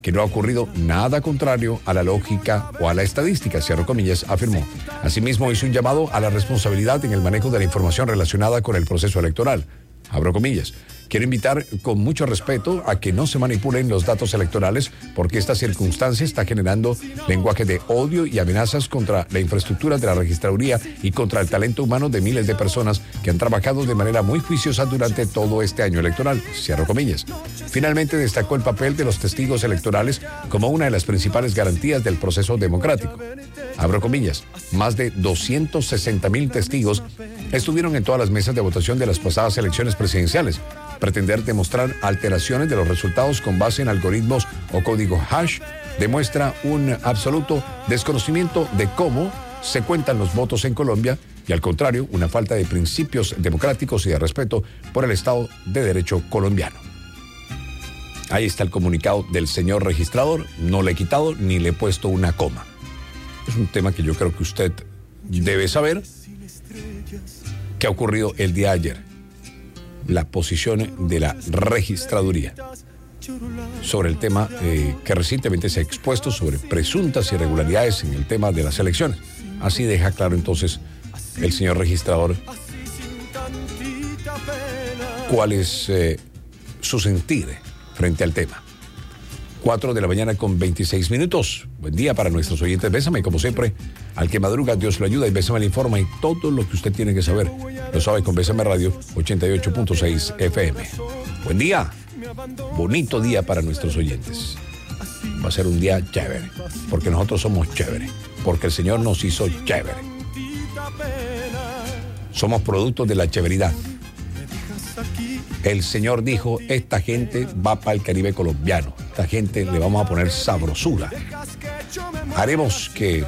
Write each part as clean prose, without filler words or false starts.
que no ha ocurrido nada contrario a la lógica o a la estadística, cierro comillas, afirmó. Asimismo, hizo un llamado a la responsabilidad en el manejo de la información relacionada con el proceso electoral. Abro comillas. Quiero invitar con mucho respeto a que no se manipulen los datos electorales porque esta circunstancia está generando lenguaje de odio y amenazas contra la infraestructura de la registraduría y contra el talento humano de miles de personas que han trabajado de manera muy juiciosa durante todo este año electoral. Cierro comillas. Finalmente destacó el papel de los testigos electorales como una de las principales garantías del proceso democrático. Abro comillas. Más de 260,000 testigos estuvieron en todas las mesas de votación de las pasadas elecciones presidenciales. Pretender demostrar alteraciones de los resultados con base en algoritmos o código hash demuestra un absoluto desconocimiento de cómo se cuentan los votos en Colombia y, al contrario, una falta de principios democráticos y de respeto por el Estado de Derecho colombiano. Ahí está el comunicado del señor registrador. No le he quitado ni le he puesto una coma. Es un tema que yo creo que usted debe saber que ha ocurrido el día de ayer. La posición de la registraduría sobre el tema que recientemente se ha expuesto sobre presuntas irregularidades en el tema de las elecciones. Así deja claro entonces el señor registrador cuál es su sentir frente al tema. 4 de la mañana con 26 minutos. Buen día para nuestros oyentes. Bésame, como siempre, al que madruga, Dios lo ayuda, y Bésame le informa, y todo lo que usted tiene que saber lo sabe con Bésame Radio 88.6 FM. Buen día. Bonito día para nuestros oyentes. Va a ser un día chévere, porque nosotros somos chévere, porque el Señor nos hizo chévere. Somos productos de la chéveridad. El Señor dijo, esta gente va para el Caribe colombiano. Esta gente le vamos a poner sabrosura. Haremos que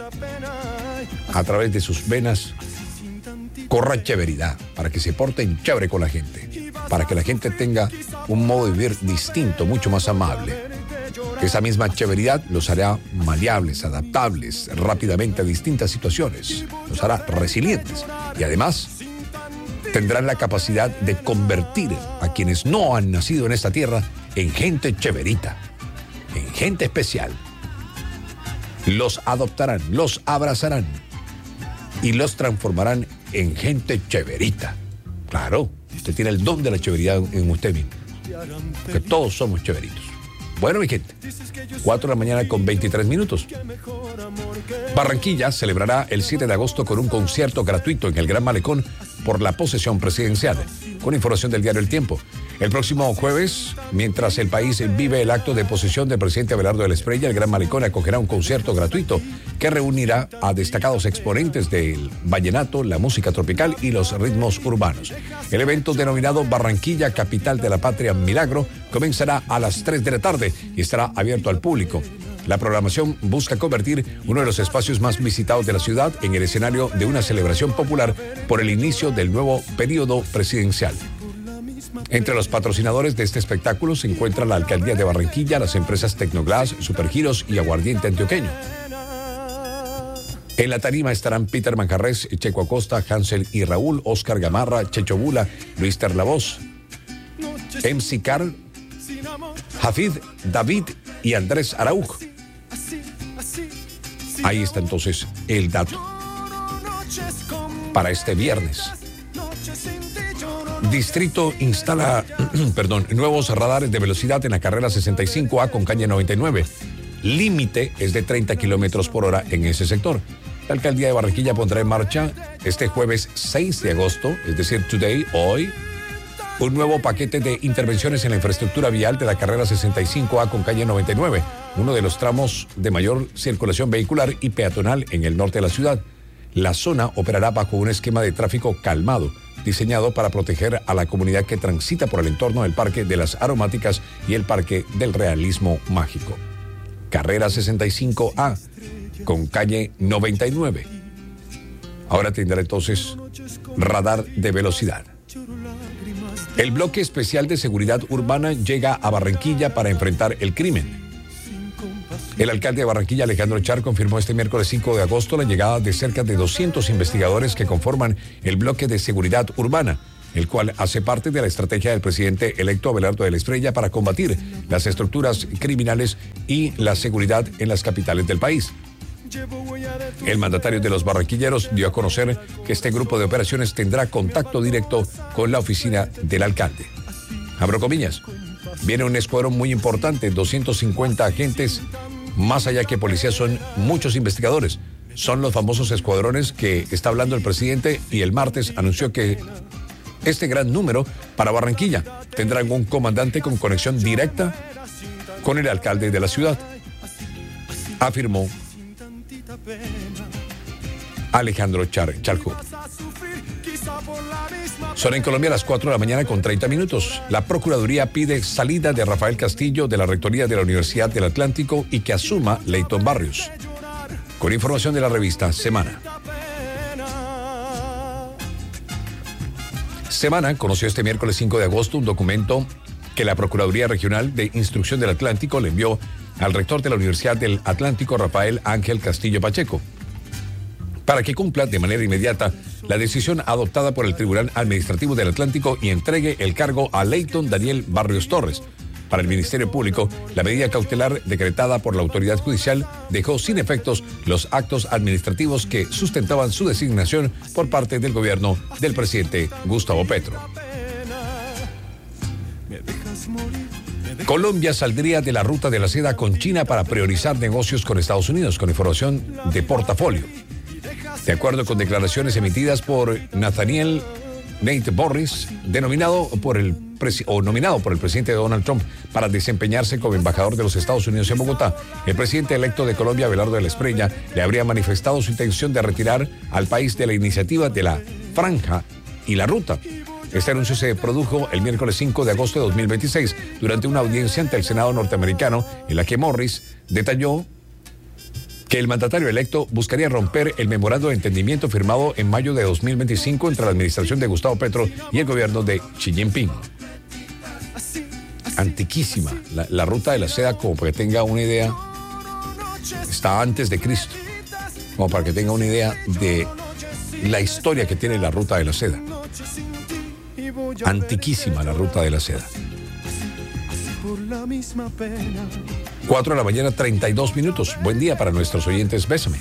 a través de sus venas corra chéveridad, para que se porten chévere con la gente, para que la gente tenga un modo de vivir distinto, mucho más amable. Esa misma chéveridad los hará maleables, adaptables rápidamente a distintas situaciones. Los hará resilientes y además tendrán la capacidad de convertir a quienes no han nacido en esta tierra en gente chéverita, en gente especial. Los adoptarán, los abrazarán y los transformarán en gente chéverita. Claro, usted tiene el don de la chéveridad en usted mismo, que todos somos chéveritos. Bueno, mi gente, 4 de la mañana con 23 minutos. Barranquilla celebrará el 7 de agosto con un concierto gratuito en el Gran Malecón por la posesión presidencial. Con información del diario El Tiempo. El próximo jueves, mientras el país vive el acto de posesión del presidente Abelardo de la Espriella, el Gran Malecón acogerá un concierto gratuito que reunirá a destacados exponentes del vallenato, la música tropical y los ritmos urbanos. El evento, denominado Barranquilla, Capital de la Patria Milagro, comenzará a las 3 de la tarde y estará abierto al público. La programación busca convertir uno de los espacios más visitados de la ciudad en el escenario de una celebración popular por el inicio del nuevo periodo presidencial. Entre los patrocinadores de este espectáculo se encuentra la Alcaldía de Barranquilla, las empresas Tecnoglass, Supergiros y Aguardiente Antioqueño. En la tarima estarán Peter Manjarres, Checo Acosta, Hansel y Raúl, Oscar Gamarra, Checho Bula, Luis Terlavoz, MC Carl, Hafid, David y Andrés Araujo. Ahí está entonces el dato para este viernes. Distrito instala nuevos radares de velocidad en la carrera 65A con calle 99. Límite es de 30 kilómetros por hora en ese sector. La Alcaldía de Barranquilla pondrá en marcha este jueves 6 de agosto, es decir, hoy, un nuevo paquete de intervenciones en la infraestructura vial de la carrera 65A con calle 99, uno de los tramos de mayor circulación vehicular y peatonal en el norte de la ciudad. La zona operará bajo un esquema de tráfico calmado, diseñado para proteger a la comunidad que transita por el entorno del Parque de las Aromáticas y el Parque del Realismo Mágico. Carrera 65A con calle 99. Ahora tendrá entonces radar de velocidad. El bloque especial de seguridad urbana llega a Barranquilla para enfrentar el crimen. El alcalde de Barranquilla, Alejandro Char, confirmó este miércoles 5 de agosto la llegada de cerca de 200 investigadores que conforman el bloque de seguridad urbana. el cual hace parte de la estrategia del presidente electo Abelardo de la Espriella para combatir las estructuras criminales y la seguridad en las capitales del país. El mandatario de los barranquilleros dio a conocer que este grupo de operaciones tendrá contacto directo con la oficina del alcalde. Abro comillas. Viene un escuadrón muy importante, 250 agentes, más allá que policías son muchos investigadores. Son los famosos escuadrones que está hablando el presidente y el martes anunció que este gran número para Barranquilla tendrán un comandante con conexión directa con el alcalde de la ciudad, afirmó Alejandro Charco. Son en Colombia las 4 de la mañana con 30 minutos. La Procuraduría pide salida de Rafael Castillo de la Rectoría de la Universidad del Atlántico y que asuma Leyton Barrios. Con información de la revista Semana. Semana conoció este miércoles 5 de agosto un documento que la Procuraduría Regional de Instrucción del Atlántico le envió al rector de la Universidad del Atlántico, Rafael Ángel Castillo Pacheco, para que cumpla de manera inmediata la decisión adoptada por el Tribunal Administrativo del Atlántico y entregue el cargo a Leyton Daniel Barrios Torres. Para el Ministerio Público, la medida cautelar decretada por la autoridad judicial dejó sin efectos los actos administrativos que sustentaban su designación por parte del gobierno del presidente Gustavo Petro. Colombia saldría de la ruta de la seda con China para priorizar negocios con Estados Unidos, con información de Portafolio. De acuerdo con declaraciones emitidas por Nathaniel Nate Boris, nominado por el presidente Donald Trump para desempeñarse como embajador de los Estados Unidos en Bogotá, el presidente electo de Colombia, Abelardo de la Espriella, le habría manifestado su intención de retirar al país de la iniciativa de la Franja y la Ruta. Este anuncio se produjo el miércoles 5 de agosto de 2026 durante una audiencia ante el Senado norteamericano en la que Morris detalló que el mandatario electo buscaría romper el memorando de entendimiento firmado en mayo de 2025 entre la administración de Gustavo Petro y el gobierno de Xi Jinping. Antiquísima, la ruta de la seda, como para que tenga una idea, está antes de Cristo, como para que tenga una idea de la historia que tiene la ruta de la seda. Antiquísima la ruta de la seda. 4 de la mañana, 32 minutos. Buen día para nuestros oyentes. Bésame.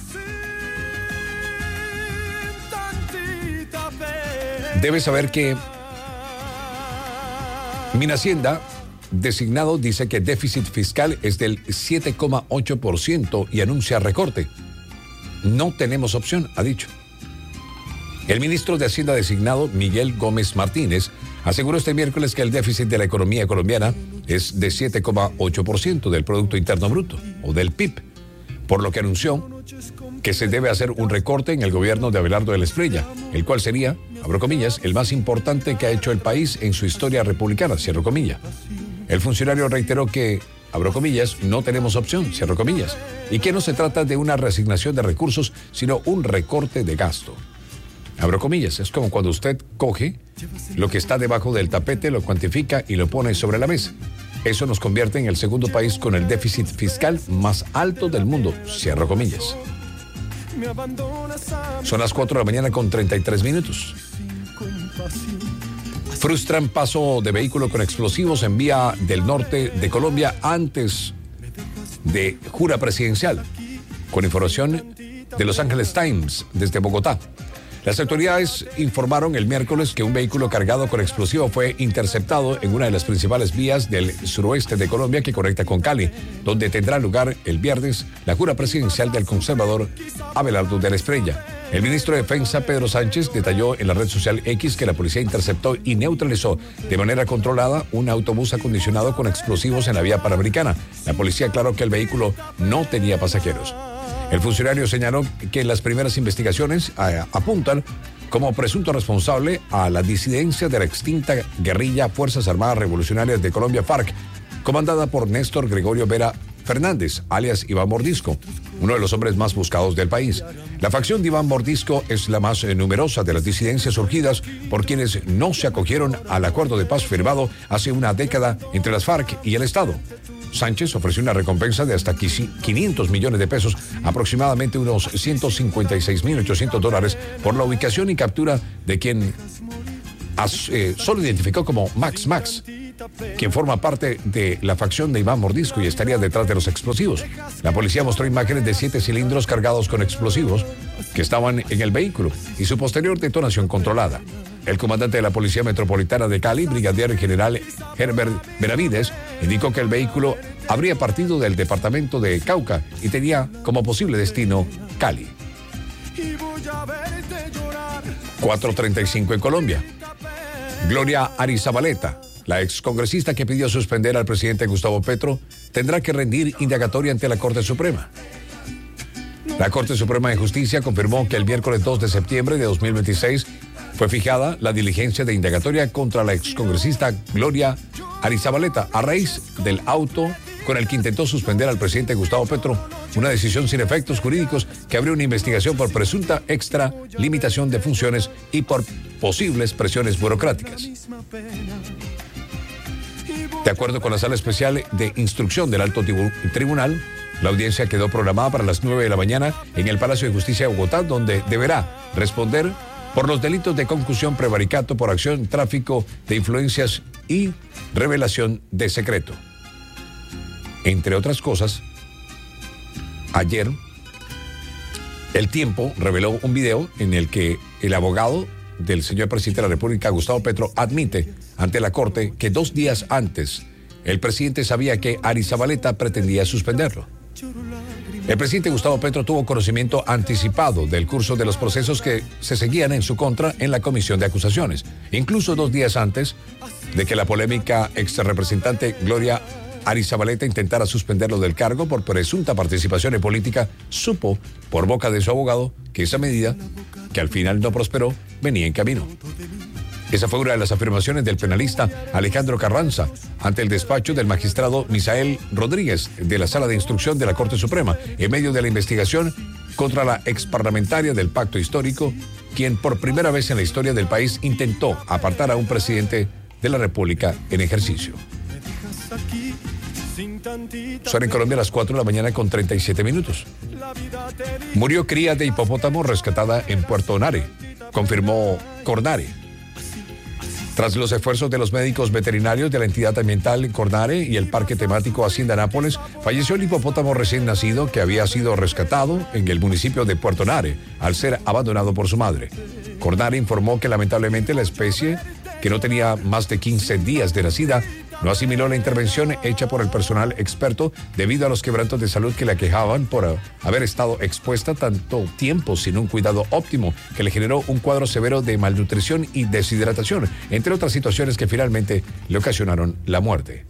Debes saber que Minhacienda designado dice que déficit fiscal es del 7,8% y anuncia recorte. No tenemos opción, ha dicho. El ministro de Hacienda designado, Miguel Gómez Martínez, aseguró este miércoles que el déficit de la economía colombiana es de 7,8% del Producto Interno Bruto, o del PIB, por lo que anunció que se debe hacer un recorte en el gobierno de Abelardo de la Espriella, el cual sería, abro comillas, el más importante que ha hecho el país en su historia republicana, cierro comillas. El funcionario reiteró que, abro comillas, no tenemos opción, cierro comillas, y que no se trata de una reasignación de recursos, sino un recorte de gasto. Abro comillas, es como cuando usted coge lo que está debajo del tapete, lo cuantifica y lo pone sobre la mesa. Eso nos convierte en el segundo país con el déficit fiscal más alto del mundo, cierro comillas. Son las 4 de la mañana con 33 minutos. Frustran paso de vehículo con explosivos en vía del norte de Colombia antes de jura presidencial. Con información de Los Angeles Times desde Bogotá. Las autoridades informaron el miércoles que un vehículo cargado con explosivo fue interceptado en una de las principales vías del suroeste de Colombia que conecta con Cali, donde tendrá lugar el viernes la jura presidencial del conservador Abelardo de la Espriella. El ministro de Defensa, Pedro Sánchez, detalló en la red social X que la policía interceptó y neutralizó de manera controlada un autobús acondicionado con explosivos en la vía panamericana. La policía aclaró que el vehículo no tenía pasajeros. El funcionario señaló que las primeras investigaciones apuntan como presunto responsable a la disidencia de la extinta guerrilla Fuerzas Armadas Revolucionarias de Colombia, FARC, comandada por Néstor Gregorio Vera Fernández, alias Iván Mordisco, uno de los hombres más buscados del país. La facción de Iván Mordisco es la más numerosa de las disidencias surgidas por quienes no se acogieron al acuerdo de paz firmado hace una década entre las FARC y el Estado. Sánchez ofreció una recompensa de hasta 500 millones de pesos, aproximadamente unos $156.800, por la ubicación y captura de quien solo identificó como Max, quien forma parte de la facción de Iván Mordisco y estaría detrás de los explosivos. La policía mostró imágenes de 7 cilindros cargados con explosivos que estaban en el vehículo y su posterior detonación controlada. El comandante de la Policía Metropolitana de Cali, brigadier general Herbert Benavides, indicó que el vehículo habría partido del departamento de Cauca y tenía como posible destino Cali. 4:35 en Colombia. Gloria Arizabaleta, la excongresista que pidió suspender al presidente Gustavo Petro, tendrá que rendir indagatoria ante la Corte Suprema. La Corte Suprema de Justicia confirmó que el miércoles 2 de septiembre de 2026 fue fijada la diligencia de indagatoria contra la excongresista Gloria Arizabaleta a raíz del auto con el que intentó suspender al presidente Gustavo Petro, una decisión sin efectos jurídicos que abrió una investigación por presunta extralimitación de funciones y por posibles presiones burocráticas. De acuerdo con la Sala Especial de Instrucción del Alto Tribunal, la audiencia quedó programada para las 9 de la mañana en el Palacio de Justicia de Bogotá, donde deberá responder por los delitos de concusión, prevaricato por acción, tráfico de influencias y revelación de secreto. Entre otras cosas, ayer El Tiempo reveló un video en el que el abogado del señor presidente de la República, Gustavo Petro, admite ante la Corte que 2 días antes el presidente sabía que Arizabaleta pretendía suspenderlo. El presidente Gustavo Petro tuvo conocimiento anticipado del curso de los procesos que se seguían en su contra en la comisión de acusaciones. Incluso 2 días antes de que la polémica exrepresentante Gloria Arizabaleta intentara suspenderlo del cargo por presunta participación en política, supo por boca de su abogado que esa medida, que al final no prosperó, venía en camino. Esa fue una de las afirmaciones del penalista Alejandro Carranza ante el despacho del magistrado Misael Rodríguez de la Sala de Instrucción de la Corte Suprema en medio de la investigación contra la exparlamentaria del Pacto Histórico, quien por primera vez en la historia del país intentó apartar a un presidente de la República en ejercicio. Son en Colombia las 4 de la mañana con 37 minutos. Murió cría de hipopótamo rescatada en Puerto Onare, confirmó Cornare. Tras los esfuerzos de los médicos veterinarios de la entidad ambiental Cornare y el parque temático Hacienda Nápoles, falleció el hipopótamo recién nacido que había sido rescatado en el municipio de Puerto Onare al ser abandonado por su madre. Cornare informó que lamentablemente la especie, que no tenía más de 15 días de nacida, no asimiló la intervención hecha por el personal experto debido a los quebrantos de salud que le aquejaban por haber estado expuesta tanto tiempo sin un cuidado óptimo, que le generó un cuadro severo de malnutrición y deshidratación, entre otras situaciones que finalmente le ocasionaron la muerte.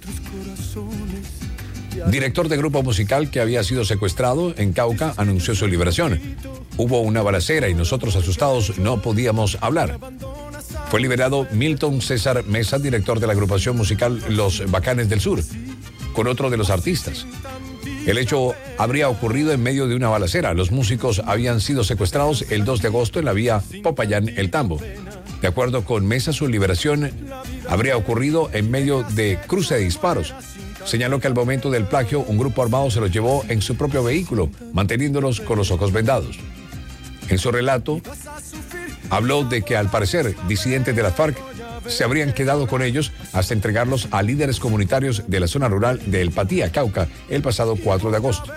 Director de grupo musical que había sido secuestrado en Cauca anunció su liberación. Hubo una balacera y nosotros asustados no podíamos hablar. Fue liberado Milton César Mesa, director de la agrupación musical Los Bacanes del Sur, con otro de los artistas. El hecho habría ocurrido en medio de una balacera. Los músicos habían sido secuestrados el 2 de agosto en la vía Popayán-El Tambo. De acuerdo con Mesa, su liberación habría ocurrido en medio de cruce de disparos. Señaló que al momento del plagio, un grupo armado se los llevó en su propio vehículo, manteniéndolos con los ojos vendados. En su relato, habló de que al parecer disidentes de la FARC se habrían quedado con ellos hasta entregarlos a líderes comunitarios de la zona rural de El Patía, Cauca, el pasado 4 de agosto.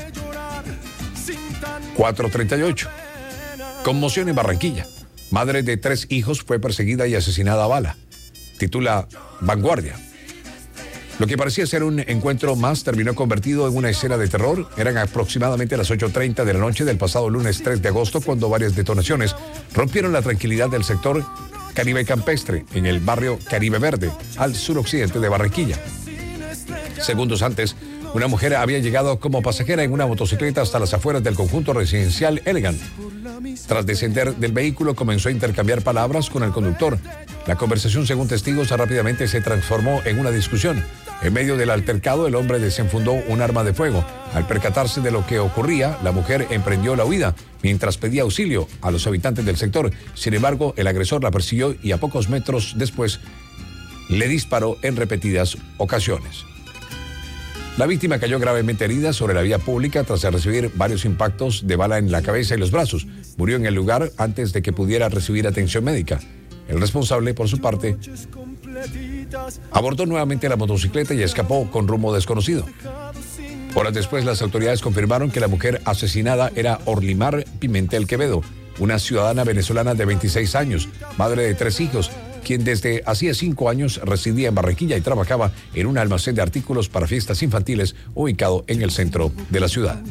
4:38. Conmoción en Barranquilla. Madre de 3 hijos fue perseguida y asesinada a bala. Titula Vanguardia. Lo que parecía ser un encuentro más terminó convertido en una escena de terror. Eran aproximadamente las 8:30 de la noche del pasado lunes 3 de agosto cuando varias detonaciones rompieron la tranquilidad del sector Caribe Campestre en el barrio Caribe Verde, al suroccidente de Barranquilla. Segundos antes, una mujer había llegado como pasajera en una motocicleta hasta las afueras del conjunto residencial Elegant. Tras descender del vehículo, comenzó a intercambiar palabras con el conductor. La conversación, según testigos, rápidamente se transformó en una discusión. En medio del altercado, el hombre desenfundó un arma de fuego. Al percatarse de lo que ocurría, la mujer emprendió la huida mientras pedía auxilio a los habitantes del sector. Sin embargo, el agresor la persiguió y a pocos metros después le disparó en repetidas ocasiones. La víctima cayó gravemente herida sobre la vía pública tras recibir varios impactos de bala en la cabeza y los brazos. Murió en el lugar antes de que pudiera recibir atención médica. El responsable, por su parte, abordó nuevamente la motocicleta y escapó con rumbo desconocido. Horas después, las autoridades confirmaron que la mujer asesinada era Orlimar Pimentel Quevedo, una ciudadana venezolana de 26 años, madre de 3 hijos, quien desde hacía 5 años residía en Barranquilla y trabajaba en un almacén de artículos para fiestas infantiles ubicado en el centro de la ciudad.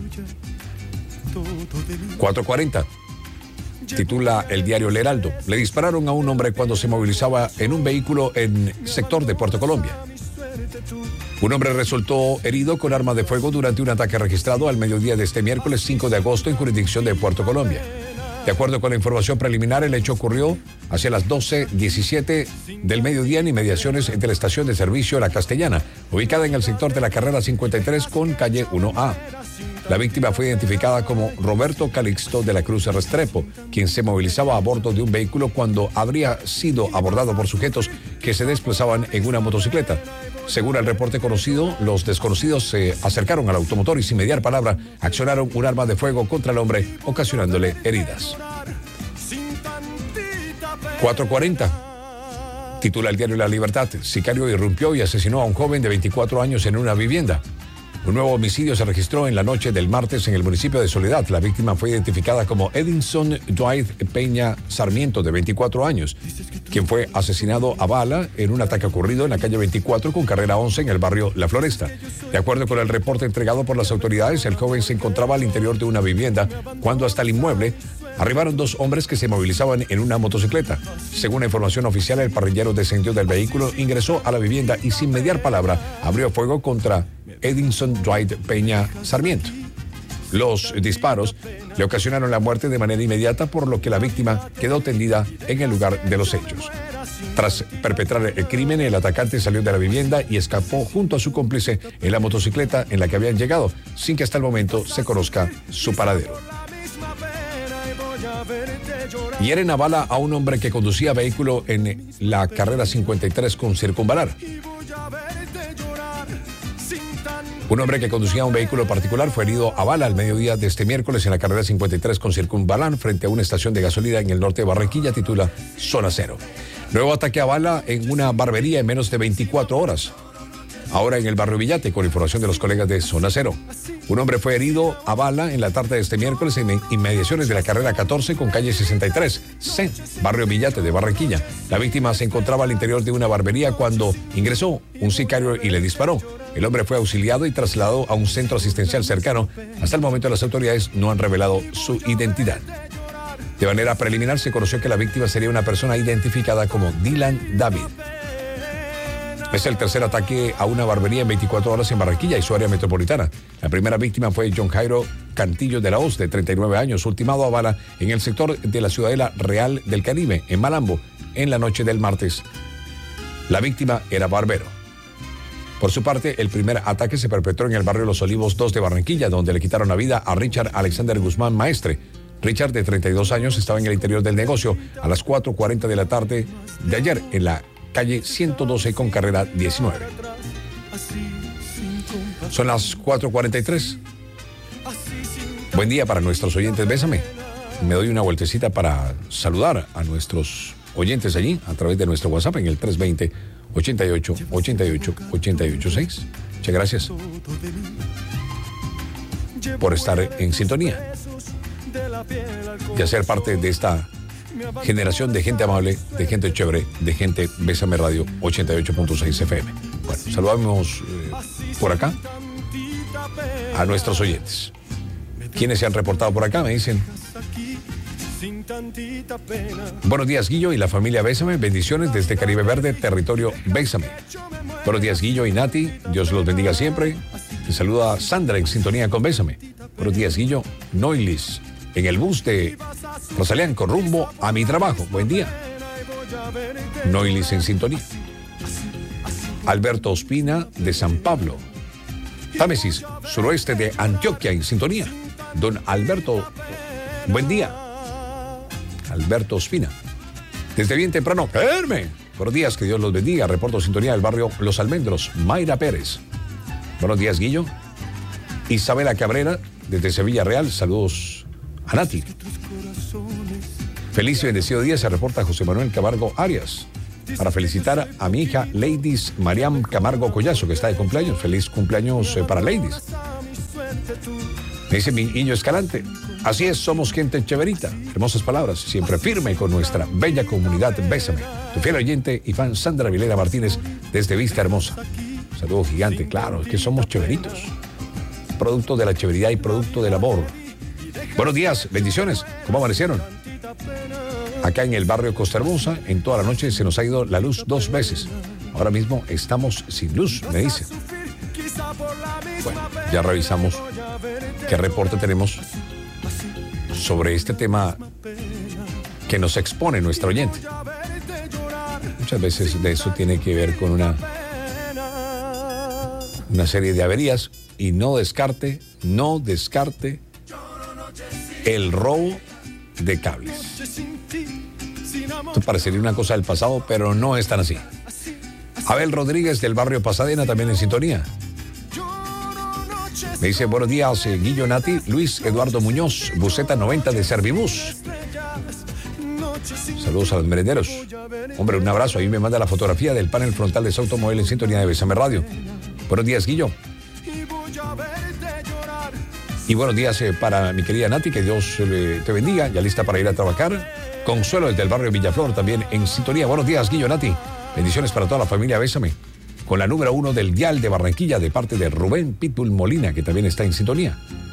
4:40. Titula el diario El Heraldo. Le dispararon a un hombre cuando se movilizaba en un vehículo en sector de Puerto Colombia. Un hombre resultó herido con arma de fuego durante un ataque registrado al mediodía de este miércoles 5 de agosto en jurisdicción de Puerto Colombia. De acuerdo con la información preliminar, el hecho ocurrió hacia las 12:17 del mediodía en inmediaciones de la estación de servicio La Castellana, ubicada en el sector de la carrera 53 con calle 1A. La víctima fue identificada como Roberto Calixto de la Cruz Restrepo, quien se movilizaba a bordo de un vehículo cuando habría sido abordado por sujetos que se desplazaban en una motocicleta. Según el reporte conocido, los desconocidos se acercaron al automotor y sin mediar palabra accionaron un arma de fuego contra el hombre, ocasionándole heridas. 4:40. Titula el diario La Libertad. Sicario irrumpió y asesinó a un joven de 24 años en una vivienda. Un nuevo homicidio se registró en la noche del martes en el municipio de Soledad. La víctima fue identificada como Edinson Dwight Peña Sarmiento, de 24 años, quien fue asesinado a bala en un ataque ocurrido en la calle 24 con carrera 11 en el barrio La Floresta. De acuerdo con el reporte entregado por las autoridades, el joven se encontraba al interior de una vivienda cuando hasta el inmueble arribaron 2 hombres que se movilizaban en una motocicleta. Según la información oficial, el parrillero descendió del vehículo, ingresó a la vivienda y sin mediar palabra abrió fuego contra Edinson Dwight Peña Sarmiento. Los disparos le ocasionaron la muerte de manera inmediata, por lo que la víctima quedó tendida en el lugar de los hechos. Tras perpetrar el crimen, el atacante salió de la vivienda y escapó junto a su cómplice en la motocicleta en la que habían llegado, sin que hasta el momento se conozca su paradero. Hieren a bala a un hombre que conducía vehículo en la carrera 53 con Circunvalar. Un hombre que conducía un vehículo particular fue herido a bala al mediodía de este miércoles en la carrera 53 con Circunvalar frente a una estación de gasolina en el norte de Barranquilla, titula Zona Cero. Nuevo ataque a bala en una barbería en menos de 24 horas. Ahora en el barrio Villate, con información de los colegas de Zona Cero. Un hombre fue herido a bala en la tarde de este miércoles en inmediaciones de la carrera 14 con calle 63, C, barrio Villate de Barranquilla. La víctima se encontraba al interior de una barbería cuando ingresó un sicario y le disparó. El hombre fue auxiliado y trasladado a un centro asistencial cercano. Hasta el momento las autoridades no han revelado su identidad. De manera preliminar se conoció que la víctima sería una persona identificada como Dylan David. Es el tercer ataque a una barbería en 24 horas en Barranquilla y su área metropolitana. La primera víctima fue John Jairo Cantillo de la Hoz, de 39 años, ultimado a bala en el sector de la Ciudadela Real del Caribe, en Malambo, en la noche del martes. La víctima era barbero. Por su parte, el primer ataque se perpetró en el barrio Los Olivos 2 de Barranquilla, donde le quitaron la vida a Richard Alexander Guzmán Maestre. Richard, de 32 años, estaba en el interior del negocio a las 4:40 de la tarde de ayer en la calle 112 con carrera 19. Son las 4:43. Buen día para nuestros oyentes. Bésame. Me doy una vueltecita para saludar a nuestros oyentes allí a través de nuestro WhatsApp en el 320-88-88-886. Muchas gracias por estar en sintonía y hacer parte de esta generación de gente amable, de gente chévere, de gente Bésame Radio 88.6 FM. Bueno, saludamos por acá a nuestros oyentes. ¿Quiénes se han reportado por acá? Me dicen: buenos días, Guillo y la familia Bésame. Bendiciones desde Caribe Verde, territorio Bésame. Buenos días, Guillo y Nati. Dios los bendiga siempre. Te saluda Sandra en sintonía con Bésame. Buenos días, Guillo. Noilis, en el bus de Rosalén con rumbo a mi trabajo. Buen día. Noilis en sintonía. Alberto Ospina de San Pablo. Támesis, suroeste de Antioquia en sintonía. Don Alberto, buen día. Alberto Ospina. Desde bien temprano, caerme. Buenos días, que Dios los bendiga. Reporto sintonía del barrio Los Almendros. Mayra Pérez. Buenos días, Guillo. Isabela Cabrera, desde Sevilla Real. Saludos a Nati. Feliz y bendecido día, se reporta José Manuel Camargo Arias. Para felicitar a mi hija Ladies Mariam Camargo Collazo, que está de cumpleaños. Feliz cumpleaños para Ladies. Me dice mi niño Escalante. Así es, somos gente cheverita. Hermosas palabras, siempre firme con nuestra bella comunidad. Bésame. Tu fiel oyente y fan Sandra Vilera Martínez desde Vista Hermosa. Saludo gigante, claro, es que somos cheveritos. Producto de la cheveridad y producto del amor. Buenos días, bendiciones. ¿Cómo amanecieron? Acá en el barrio Costa Hermosa, en toda la noche se nos ha ido la luz 2 veces. Ahora mismo estamos sin luz, me dice. Bueno, ya revisamos qué reporte tenemos sobre este tema que nos expone nuestro oyente. Muchas veces de eso tiene que ver con una serie de averías y no descarte el robo de cables. Esto parecería una cosa del pasado, pero no es tan así. Abel Rodríguez del barrio Pasadena también en sintonía. Me dice, buenos días, Guillo, Nati, Luis Eduardo Muñoz, Buseta 90 de Servibus. Saludos a los merenderos. Hombre, un abrazo. Ahí me manda la fotografía del panel frontal de su automóvil en sintonía de Bésame Radio. Buenos días, Guillo. Y buenos días para mi querida Nati, que Dios te bendiga, ya lista para ir a trabajar. Consuelo desde el barrio Villaflor también en sintonía. Buenos días, Guillo, Nati. Bendiciones para toda la familia, Bésame. Con la número 1 del dial de Barranquilla de parte de Rubén Pitbull Molina, que también está en sintonía.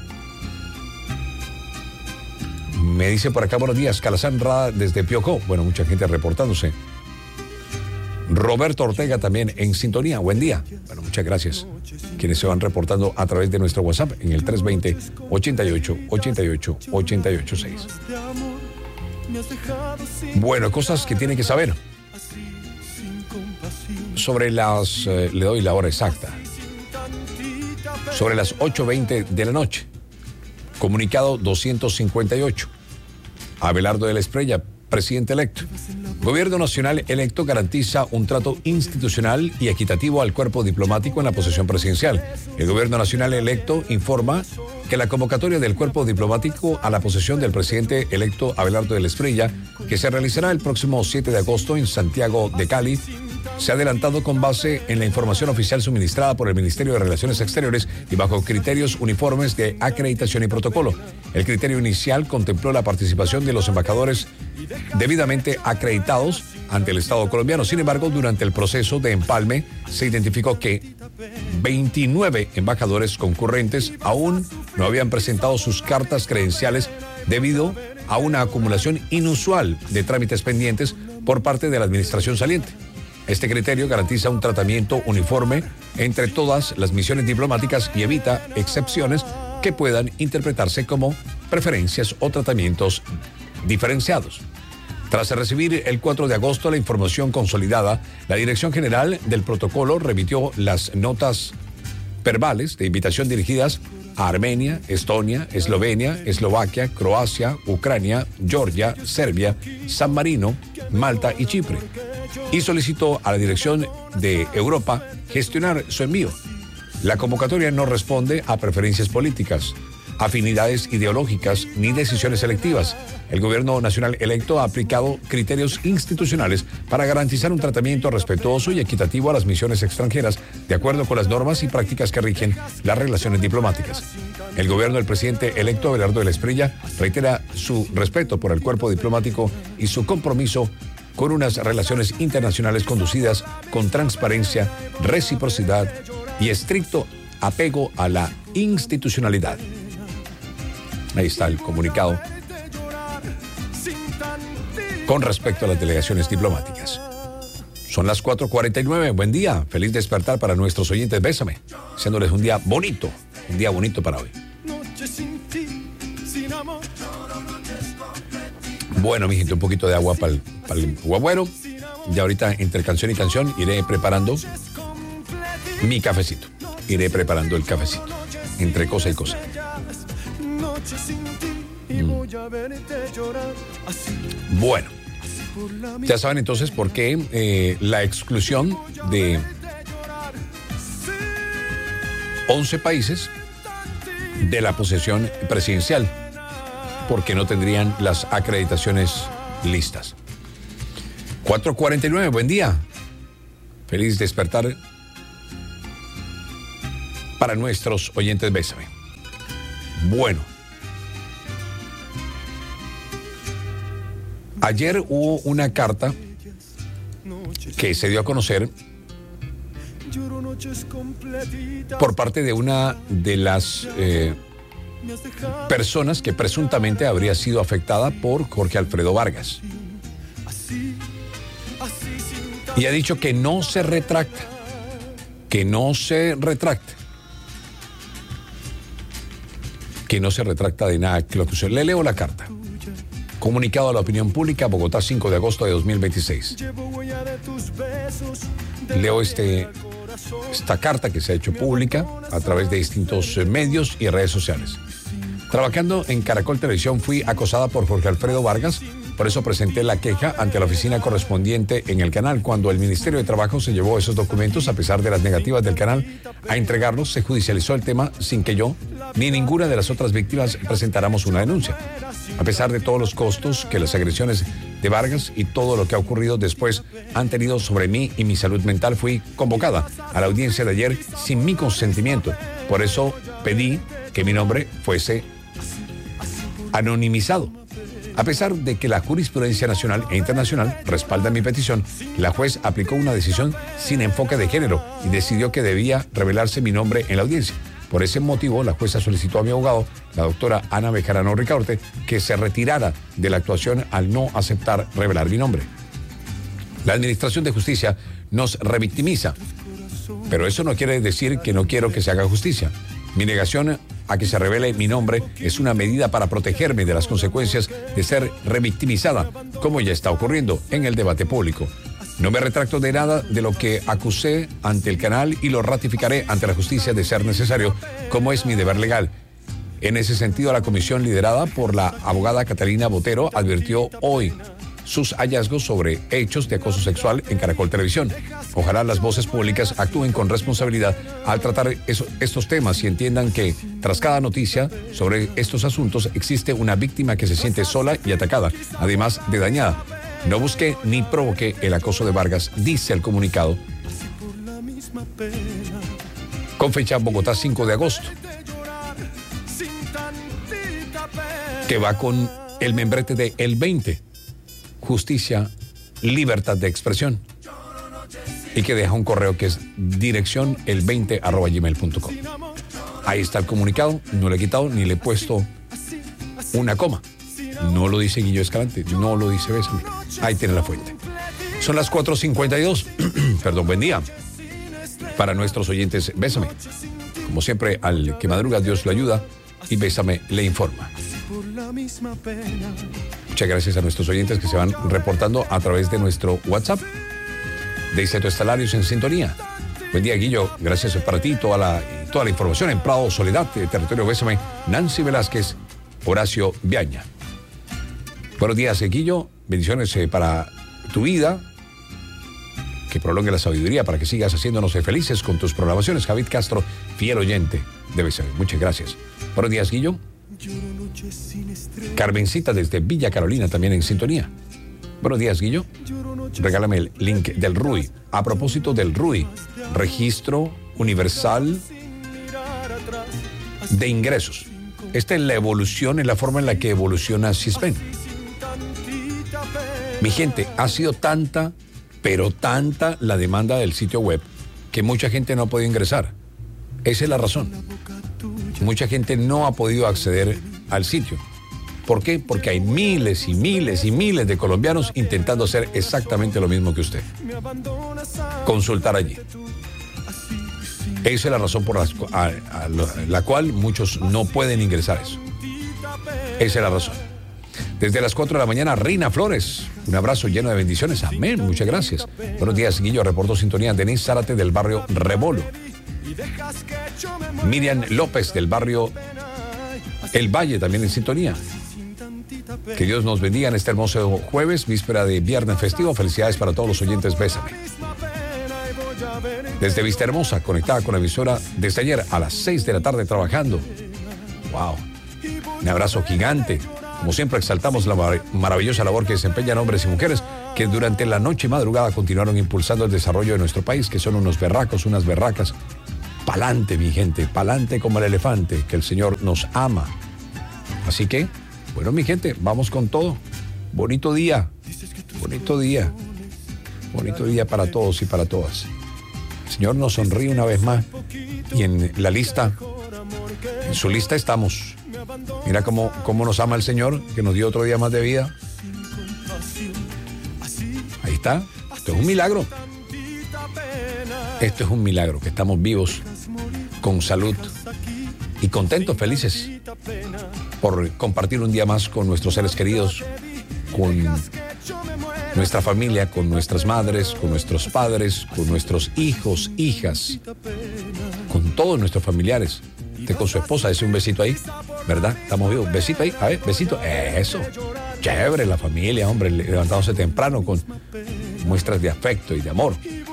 Me dice por acá, buenos días, Calasandra desde Piocó. Bueno, mucha gente reportándose. Roberto Ortega también en sintonía. Buen día. Bueno, muchas gracias. Quienes se van reportando a través de nuestro WhatsApp en el 320-88-88-886. Bueno, cosas que tienen que saber. Sobre las... le doy la hora exacta. Sobre las 8:20 de la noche. Comunicado 258. Abelardo de la Espriella, presidente electo. Gobierno Nacional electo garantiza un trato institucional y equitativo al cuerpo diplomático en la posesión presidencial. El Gobierno Nacional electo informa que la convocatoria del cuerpo diplomático a la posesión del presidente electo Abelardo de la Espriella, que se realizará el próximo 7 de agosto en Santiago de Cali, se ha adelantado con base en la información oficial suministrada por el Ministerio de Relaciones Exteriores y bajo criterios uniformes de acreditación y protocolo. El criterio inicial contempló la participación de los embajadores debidamente acreditados ante el Estado colombiano. Sin embargo, durante el proceso de empalme se identificó que 29 embajadores concurrentes aún no habían presentado sus cartas credenciales debido a una acumulación inusual de trámites pendientes por parte de la administración saliente. Este criterio garantiza un tratamiento uniforme entre todas las misiones diplomáticas y evita excepciones que puedan interpretarse como preferencias o tratamientos diferenciados. Tras recibir el 4 de agosto la información consolidada, la Dirección General del Protocolo remitió las notas verbales de invitación dirigidas a Armenia, Estonia, Eslovenia, Eslovaquia, Croacia, Ucrania, Georgia, Serbia, San Marino, Malta y Chipre. Y solicitó a la Dirección de Europa gestionar su envío. La convocatoria no responde a preferencias políticas, afinidades ideológicas ni decisiones selectivas. El Gobierno Nacional electo ha aplicado criterios institucionales para garantizar un tratamiento respetuoso y equitativo a las misiones extranjeras, de acuerdo con las normas y prácticas que rigen las relaciones diplomáticas. El gobierno del presidente electo Abelardo de la Espriella reitera su respeto por el cuerpo diplomático y su compromiso con unas relaciones internacionales conducidas con transparencia, reciprocidad y estricto apego a la institucionalidad. Ahí está el comunicado con respecto a las delegaciones diplomáticas. Son las 4:49. Buen día. Feliz despertar para nuestros oyentes. Bésame. Haciéndoles un día bonito para hoy. Bueno, mi gente, un poquito de agua para el guagüero. Ya ahorita, entre canción y canción, iré preparando mi cafecito. Iré preparando el cafecito. Entre cosa y cosa. Bueno, ya saben entonces por qué la exclusión de 11 países de la posesión presidencial, porque no tendrían las acreditaciones listas. 4:49, buen día. Feliz despertar para nuestros oyentes, bésame. Bueno. Ayer hubo una carta que se dio a conocer por parte de una de las personas que presuntamente habría sido afectada por Jorge Alfredo Vargas. Y ha dicho que no se retracta, que no se retracta de nada. Le leo la carta. Comunicado a la opinión pública, Bogotá, 5 de agosto de 2026. Leo esta carta que se ha hecho pública a través de distintos medios y redes sociales. Trabajando en Caracol Televisión fui acosada por Jorge Alfredo Vargas, por eso presenté la queja ante la oficina correspondiente en el canal. Cuando el Ministerio de Trabajo se llevó esos documentos, a pesar de las negativas del canal a entregarlos, se judicializó el tema sin que yo ni ninguna de las otras víctimas presentáramos una denuncia. A pesar de todos los costos que las agresiones de Vargas y todo lo que ha ocurrido después han tenido sobre mí y mi salud mental, fui convocada a la audiencia de ayer sin mi consentimiento. Por eso pedí que mi nombre fuese anonimizado. A pesar de que la jurisprudencia nacional e internacional respalda mi petición, la juez aplicó una decisión sin enfoque de género y decidió que debía revelarse mi nombre en la audiencia. Por ese motivo, la jueza solicitó a mi abogado, la doctora Ana Bejarano Ricaurte, que se retirara de la actuación al no aceptar revelar mi nombre. La Administración de Justicia nos revictimiza, pero eso no quiere decir que no quiero que se haga justicia. Mi negación a que se revele mi nombre es una medida para protegerme de las consecuencias de ser revictimizada, como ya está ocurriendo en el debate público. No me retracto de nada de lo que acusé ante el canal y lo ratificaré ante la justicia de ser necesario, como es mi deber legal. En ese sentido, la comisión liderada por la abogada Catalina Botero advirtió hoy sus hallazgos sobre hechos de acoso sexual en Caracol Televisión. Ojalá las voces públicas actúen con responsabilidad al tratar estos temas y entiendan que tras cada noticia sobre estos asuntos existe una víctima que se siente sola y atacada, además de dañada. No busqué ni provoqué el acoso de Vargas, dice el comunicado, con fecha Bogotá, 5 de agosto, que va con el membrete de El 20, Justicia, Libertad de Expresión, y que deja un correo que es dirección el20@gmail.com. Ahí está el comunicado, no le he quitado ni le he puesto una coma. No lo dice Guillo Escalante, no lo dice Bésame. Ahí tiene la fuente. Son las 4:52. Perdón, buen día. Para nuestros oyentes, Bésame. Como siempre, al que madruga, Dios lo ayuda y Bésame le informa. Muchas gracias a nuestros oyentes que se van reportando a través de nuestro WhatsApp. Dice tu Estalarios en sintonía. Buen día, Guillo. Gracias para ti. Toda la información en Prado, Soledad, territorio Bésame. Nancy Velázquez, Horacio Viaña. Buenos días, Guillo. Bendiciones para tu vida. Que prolongue la sabiduría para que sigas haciéndonos felices con tus programaciones. Javid Castro, fiel oyente de Bésame. Muchas gracias. Buenos días, Guillo. Carmencita desde Villa Carolina también en sintonía. Buenos días, Guillo. Regálame el link del RUI. A propósito del RUI, Registro Universal de Ingresos. Esta es la evolución, es la forma en la que evoluciona Sispen. Mi gente, ha sido tanta, pero tanta la demanda del sitio web que mucha gente no ha podido ingresar. Esa es la razón. Mucha gente no ha podido acceder al sitio. ¿Por qué? Porque hay miles y miles y miles de colombianos intentando hacer exactamente lo mismo que usted. Consultar allí. Esa es la razón por la cual muchos no pueden ingresar a eso. Esa es la razón. Desde las 4 de la mañana, Reina Flores. Un abrazo lleno de bendiciones. Amén. Muchas gracias. Buenos días, Guillo. Reportó sintonía. Denise Zárate del barrio Rebolo. Miriam López del barrio El Valle también en sintonía. Que Dios nos bendiga en este hermoso jueves, víspera de viernes festivo. Felicidades para todos los oyentes. Bésame. Desde Vista Hermosa, conectada con la emisora desde ayer a las 6 de la tarde trabajando. Wow. Un abrazo gigante Como siempre, exaltamos la maravillosa labor que desempeñan hombres y mujeres que durante la noche y madrugada continuaron impulsando el desarrollo de nuestro país, que son unos berracos, unas berracas. Pa'lante, mi gente, pa'lante como el elefante, que el Señor nos ama. Así que, bueno, mi gente, vamos con todo. Bonito día, bonito día. Bonito día para todos y para todas. El Señor nos sonríe una vez más y en la lista, en su lista estamos. Mira cómo nos ama el Señor, que nos dio otro día más de vida. Ahí está. Esto es un milagro. Esto es un milagro, que estamos vivos, con salud y contentos, felices por compartir un día más con nuestros seres queridos, con nuestra familia, con nuestras madres, con nuestros padres, con nuestros hijos, hijas, con todos nuestros familiares. Usted con su esposa, ese un besito ahí, ¿verdad? Estamos vivos. Besito ahí, a ver, besito. Eso. Chévere, la familia, hombre, levantándose temprano con muestras de afecto y de amor.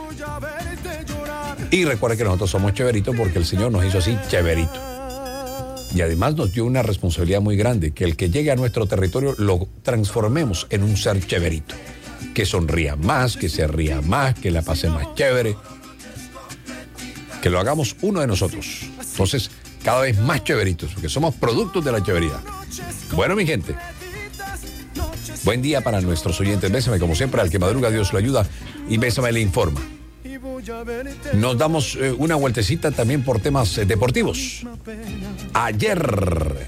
Y recuerde que nosotros somos chéveritos porque el Señor nos hizo así, chéverito. Y además nos dio una responsabilidad muy grande, que el que llegue a nuestro territorio lo transformemos en un ser chéverito. Que sonría más, que se ría más, que la pase más chévere. Que lo hagamos uno de nosotros. Entonces, cada vez más chéveritos, porque somos productos de la chéveridad. Bueno, mi gente, buen día para nuestros oyentes. Bésame, como siempre, al que madruga Dios lo ayuda, y Bésame le informa. Nos damos una vueltecita también por temas deportivos. Ayer,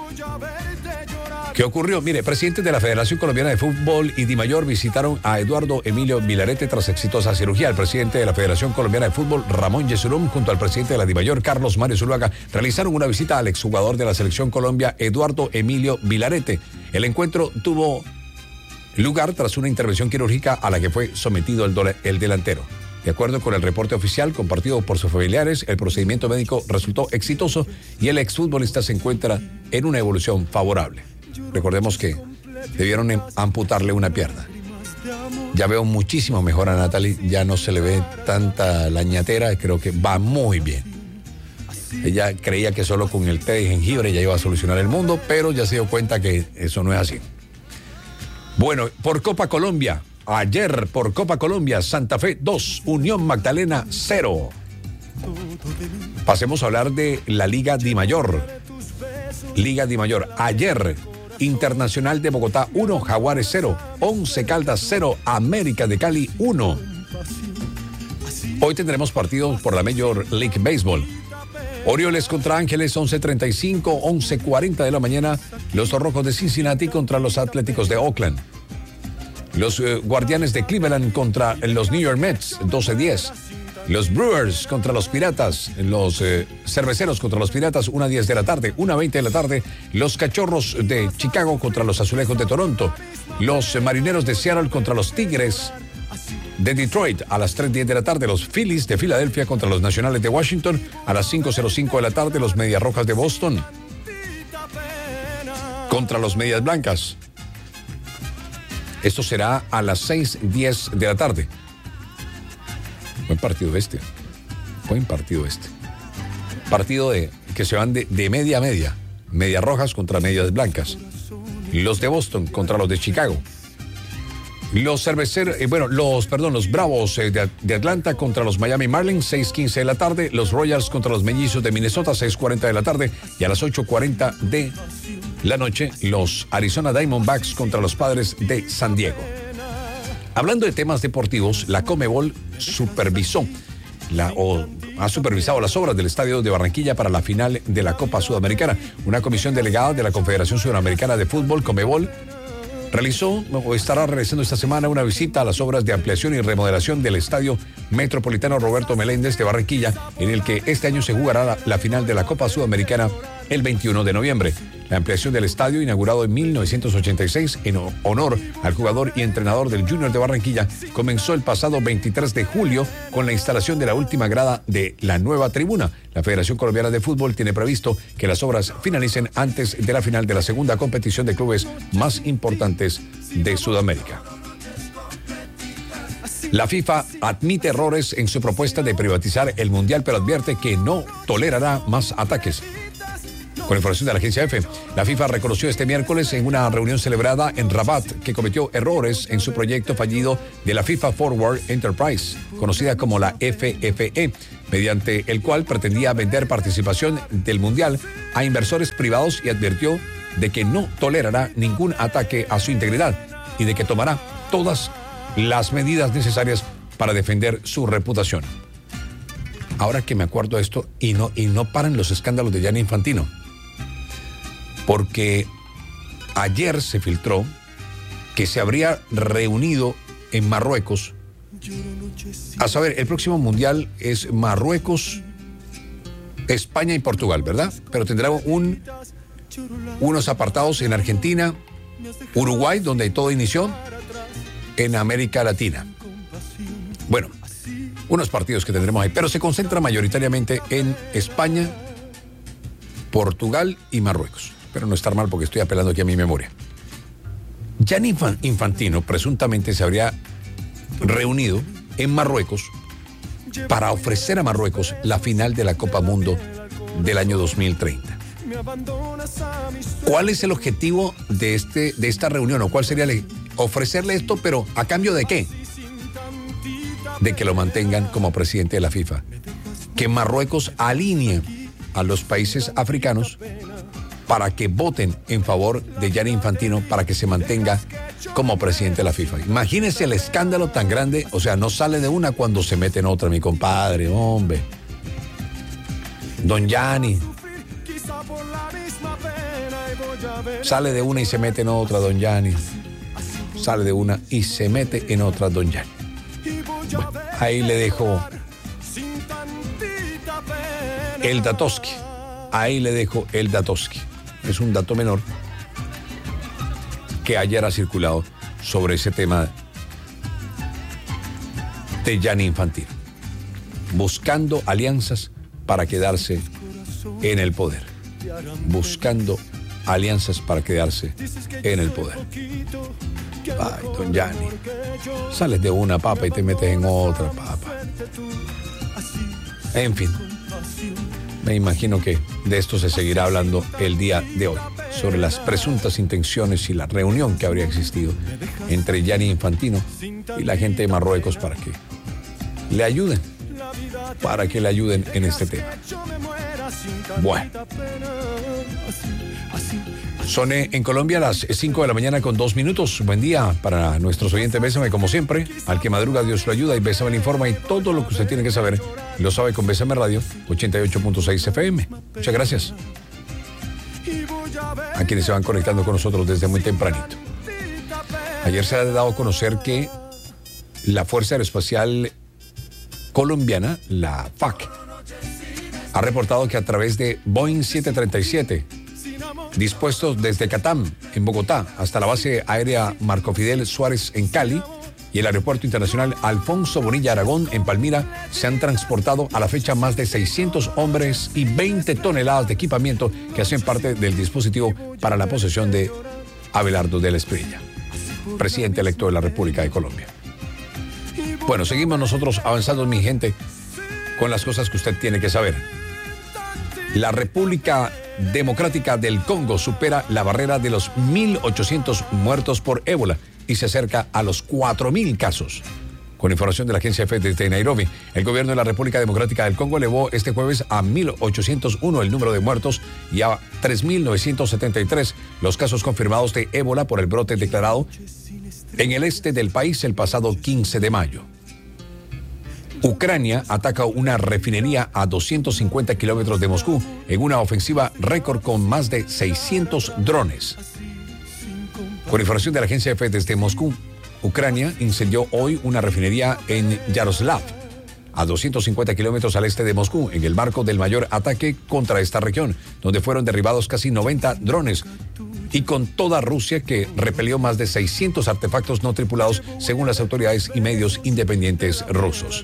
¿qué ocurrió? Mire, presidentes de la Federación Colombiana de Fútbol y Dimayor visitaron a Eduardo Emilio Vilarete tras exitosa cirugía. El presidente de la Federación Colombiana de Fútbol, Ramón Yesurún, junto al presidente de la Dimayor, Carlos Mario Zuluaga, realizaron una visita al exjugador de la Selección Colombia, Eduardo Emilio Vilarete. El encuentro tuvo lugar tras una intervención quirúrgica a la que fue sometido el delantero. De acuerdo con el reporte oficial compartido por sus familiares, el procedimiento médico resultó exitoso y el exfutbolista se encuentra en una evolución favorable. Recordemos que debieron amputarle una pierna. Ya veo muchísimo mejor a Natalie, ya no se le ve tanta lañatera, creo que va muy bien. Ella creía que solo con el té de jengibre ya iba a solucionar el mundo, pero ya se dio cuenta que eso no es así. Bueno, por Copa Colombia. Ayer por Copa Colombia, Santa Fe 2, Unión Magdalena 0. Pasemos a hablar de la Liga Dimayor. Liga Dimayor. Ayer, Internacional de Bogotá 1, Jaguares 0, 11 Caldas 0, América de Cali 1. Hoy tendremos partidos por la Major League Baseball. Orioles contra Ángeles, 11:35, 11:40 de la mañana. Los Rojos de Cincinnati contra los Atléticos de Oakland. Los Guardianes de Cleveland contra los New York Mets, 12:10. Los Brewers contra los Piratas. Los Cerveceros contra los Piratas, 1:10 de la tarde. 1:20 de la tarde. Los Cachorros de Chicago contra los Azulejos de Toronto. Los Marineros de Seattle contra los Tigres de Detroit, a las 3:10 de la tarde. Los Phillies de Filadelfia contra los Nacionales de Washington. A las 5:05 de la tarde. Los Medias Rojas de Boston contra los Medias Blancas. Esto será a las 6:10 de la tarde. Buen partido este. Buen partido este. Partido que se van de media a media. Medias rojas contra medias blancas. Los de Boston contra los de Chicago. Los cerveceros, los Bravos de Atlanta contra los Miami Marlins, 6:15 de la tarde. Los Royals contra los Mellizos de Minnesota, 6:40 de la tarde. Y a las 8:40 de la noche, los Arizona Diamondbacks contra los Padres de San Diego. Hablando de temas deportivos, la Conmebol ha supervisado las obras del Estadio de Barranquilla para la final de la Copa Sudamericana. Una comisión delegada de la Confederación Sudamericana de Fútbol, Conmebol, estará realizando esta semana una visita a las obras de ampliación y remodelación del Estadio Metropolitano Roberto Meléndez de Barranquilla, en el que este año se jugará la final de la Copa Sudamericana el 21 de noviembre. La ampliación del estadio, inaugurado en 1986 en honor al jugador y entrenador del Junior de Barranquilla, comenzó el pasado 23 de julio con la instalación de la última grada de la nueva tribuna. La Federación Colombiana de Fútbol tiene previsto que las obras finalicen antes de la final de la segunda competición de clubes más importantes de Sudamérica. La FIFA admite errores en su propuesta de privatizar el Mundial, pero advierte que no tolerará más ataques. Con información de la agencia EFE, la FIFA reconoció este miércoles en una reunión celebrada en Rabat que cometió errores en su proyecto fallido de la FIFA Forward Enterprise, conocida como la FFE, mediante el cual pretendía vender participación del Mundial a inversores privados y advirtió de que no tolerará ningún ataque a su integridad y de que tomará todas las medidas necesarias para defender su reputación. Ahora que me acuerdo de esto, y no paran los escándalos de Gianni Infantino, porque ayer se filtró que se habría reunido en Marruecos. A saber, el próximo mundial es Marruecos, España y Portugal, ¿verdad? Pero tendrá unos apartados en Argentina, Uruguay, donde todo inició, en América Latina. Bueno, unos partidos que tendremos ahí, pero se concentra mayoritariamente en España, Portugal y Marruecos. Pero no estar mal porque estoy apelando aquí a mi memoria. Gianni Infantino presuntamente se habría reunido en Marruecos para ofrecer a Marruecos la final de la Copa Mundo del año 2030. ¿Cuál es el objetivo de esta reunión? ¿O cuál sería ofrecerle esto, pero a cambio de qué? De que lo mantengan como presidente de la FIFA. Que Marruecos alinee a los países africanos para que voten en favor de Gianni Infantino para que se mantenga como presidente de la FIFA. Imagínense el escándalo tan grande, o sea, no sale de una cuando se mete en otra, mi compadre, hombre. Don Gianni. Sale de una y se mete en otra, don Gianni. Sale de una y se mete en otra, don Gianni. Bueno, ahí le dejo el datoski. Ahí le dejo el datoski. Es un dato menor que ayer ha circulado sobre ese tema de Gianni Infantino, buscando alianzas para quedarse en el poder. Buscando alianzas para quedarse en el poder. Ay, don Gianni, sales de una papa y te metes en otra papa. En fin, me imagino que de esto se seguirá hablando el día de hoy, sobre las presuntas intenciones y la reunión que habría existido entre Gianni Infantino y la gente de Marruecos para que le ayuden, en este tema. Bueno. Son en Colombia las 5 de la mañana con 2 minutos. Buen día para nuestros oyentes. Bésame como siempre. Al que madruga Dios lo ayuda y Bésame le informa, y todo lo que usted tiene que saber lo sabe con Bésame Radio 88.6 FM. Muchas gracias a quienes se van conectando con nosotros desde muy tempranito. Ayer se ha dado a conocer que la Fuerza Aeroespacial Colombiana, la FAC, ha reportado que a través de Boeing 737, dispuestos desde Catam, en Bogotá, hasta la base aérea Marco Fidel Suárez en Cali y el aeropuerto internacional Alfonso Bonilla Aragón en Palmira, se han transportado a la fecha más de 600 hombres y 20 toneladas de equipamiento que hacen parte del dispositivo para la posesión de Abelardo de la Espriella, presidente electo de la República de Colombia. Bueno, seguimos nosotros avanzando, mi gente, con las cosas que usted tiene que saber. La República Democrática del Congo supera la barrera de los 1.800 muertos por ébola y se acerca a los 4.000 casos. Con información de la agencia EFE desde Nairobi, el gobierno de la República Democrática del Congo elevó este jueves a 1.801 el número de muertos y a 3.973 los casos confirmados de ébola por el brote declarado en el este del país el pasado 15 de mayo. Ucrania ataca una refinería a 250 kilómetros de Moscú en una ofensiva récord con más de 600 drones. Con información de la agencia EFE desde Moscú, Ucrania incendió hoy una refinería en Yaroslav, a 250 kilómetros al este de Moscú, en el marco del mayor ataque contra esta región, donde fueron derribados casi 90 drones, y con toda Rusia, que repelió más de 600 artefactos no tripulados, según las autoridades y medios independientes rusos.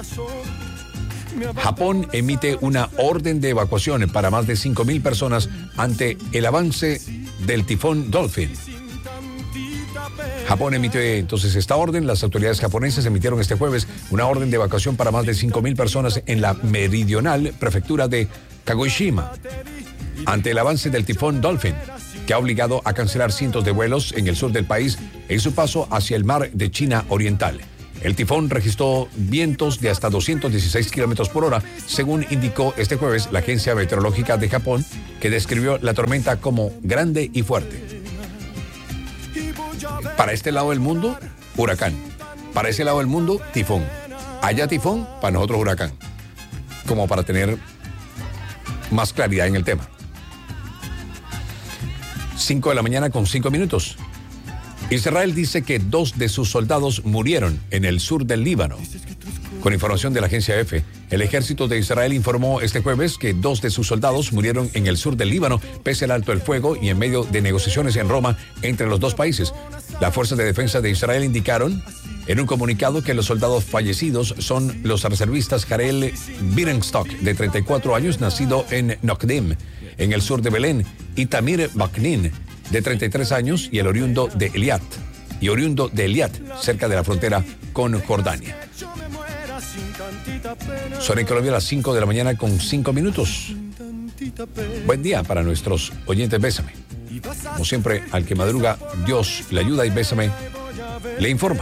Japón emite una orden de evacuación para más de 5.000 personas ante el avance del tifón Dolphin. Japón emitió entonces esta orden. Las autoridades japonesas emitieron este jueves una orden de evacuación para más de 5.000 personas en la meridional prefectura de Kagoshima, ante el avance del tifón Dolphin, que ha obligado a cancelar cientos de vuelos en el sur del país en su paso hacia el mar de China Oriental. El tifón registró vientos de hasta 216 kilómetros por hora, según indicó este jueves la Agencia Meteorológica de Japón, que describió la tormenta como grande y fuerte. Para este lado del mundo, huracán. Para ese lado del mundo, tifón. Allá tifón, para nosotros huracán. Como para tener más claridad en el tema. 5 de la mañana con 5 minutos. Israel dice que 2 de sus soldados murieron en el sur del Líbano. Con información de la agencia EFE, el ejército de Israel informó este jueves que 2 de sus soldados murieron en el sur del Líbano, pese al alto el fuego y en medio de negociaciones en Roma entre los dos países. Las fuerzas de defensa de Israel indicaron en un comunicado que los soldados fallecidos son los reservistas Jarel Birenstock, de 34 años, nacido en Nokdim, en el sur de Belén, y Tamir Baknin, de 33 años, y el oriundo de Eliat, cerca de la frontera con Jordania. Son en Colombia las 5 de la mañana con 5 minutos. Buen día para nuestros oyentes Bésame. Como siempre, al que madruga, Dios le ayuda y Bésame le informa.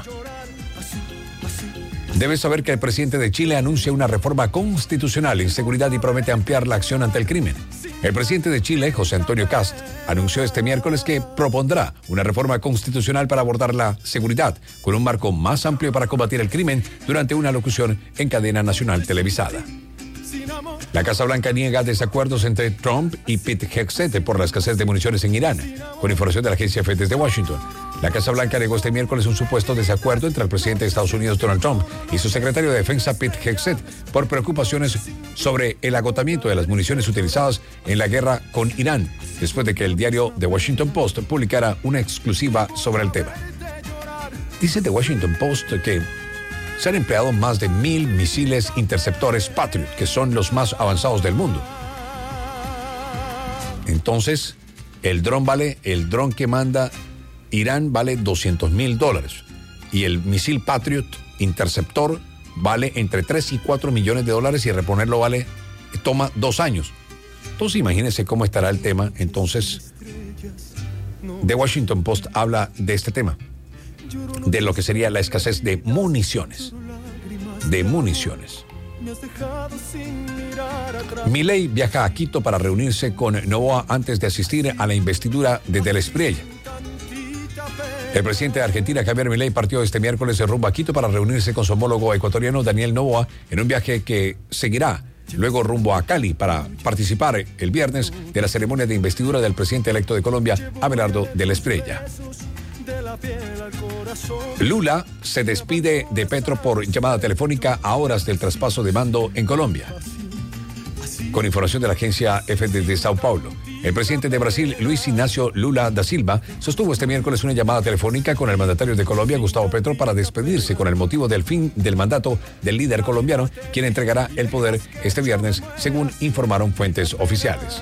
Debes saber que el presidente de Chile anuncia una reforma constitucional en seguridad y promete ampliar la acción ante el crimen. El presidente de Chile, José Antonio Kast, anunció este miércoles que propondrá una reforma constitucional para abordar la seguridad con un marco más amplio para combatir el crimen durante una locución en cadena nacional televisada. La Casa Blanca niega desacuerdos entre Trump y Pete Hegseth por la escasez de municiones en Irán. Con información de la agencia EFE desde Washington, la Casa Blanca negó este miércoles un supuesto desacuerdo entre el presidente de Estados Unidos, Donald Trump, y su secretario de Defensa, Pete Hegseth, por preocupaciones sobre el agotamiento de las municiones utilizadas en la guerra con Irán, después de que el diario The Washington Post publicara una exclusiva sobre el tema. Dice The Washington Post que se han empleado más de 1,000 misiles interceptores Patriot, que son los más avanzados del mundo. Entonces, el dron que manda Irán vale $200,000 y el misil Patriot interceptor vale entre 3 y 4 millones de dólares y reponerlo toma 2 años. Entonces, imagínense cómo estará el tema. Entonces, The Washington Post habla de este tema, de lo que sería la escasez de municiones. Milei viaja a Quito para reunirse con Noboa antes de asistir a la investidura de Del Espriella. El presidente de Argentina, Javier Milei, partió este miércoles de rumbo a Quito para reunirse con su homólogo ecuatoriano, Daniel Noboa, en un viaje que seguirá luego rumbo a Cali para participar el viernes de la ceremonia de investidura del presidente electo de Colombia, Abelardo Del Espriella. Lula se despide de Petro por llamada telefónica a horas del traspaso de mando en Colombia. Con información de la agencia EFE de Sao Paulo, el presidente de Brasil, Luis Ignacio Lula da Silva, sostuvo este miércoles una llamada telefónica con el mandatario de Colombia, Gustavo Petro, para despedirse con el motivo del fin del mandato del líder colombiano, quien entregará el poder este viernes, según informaron fuentes oficiales.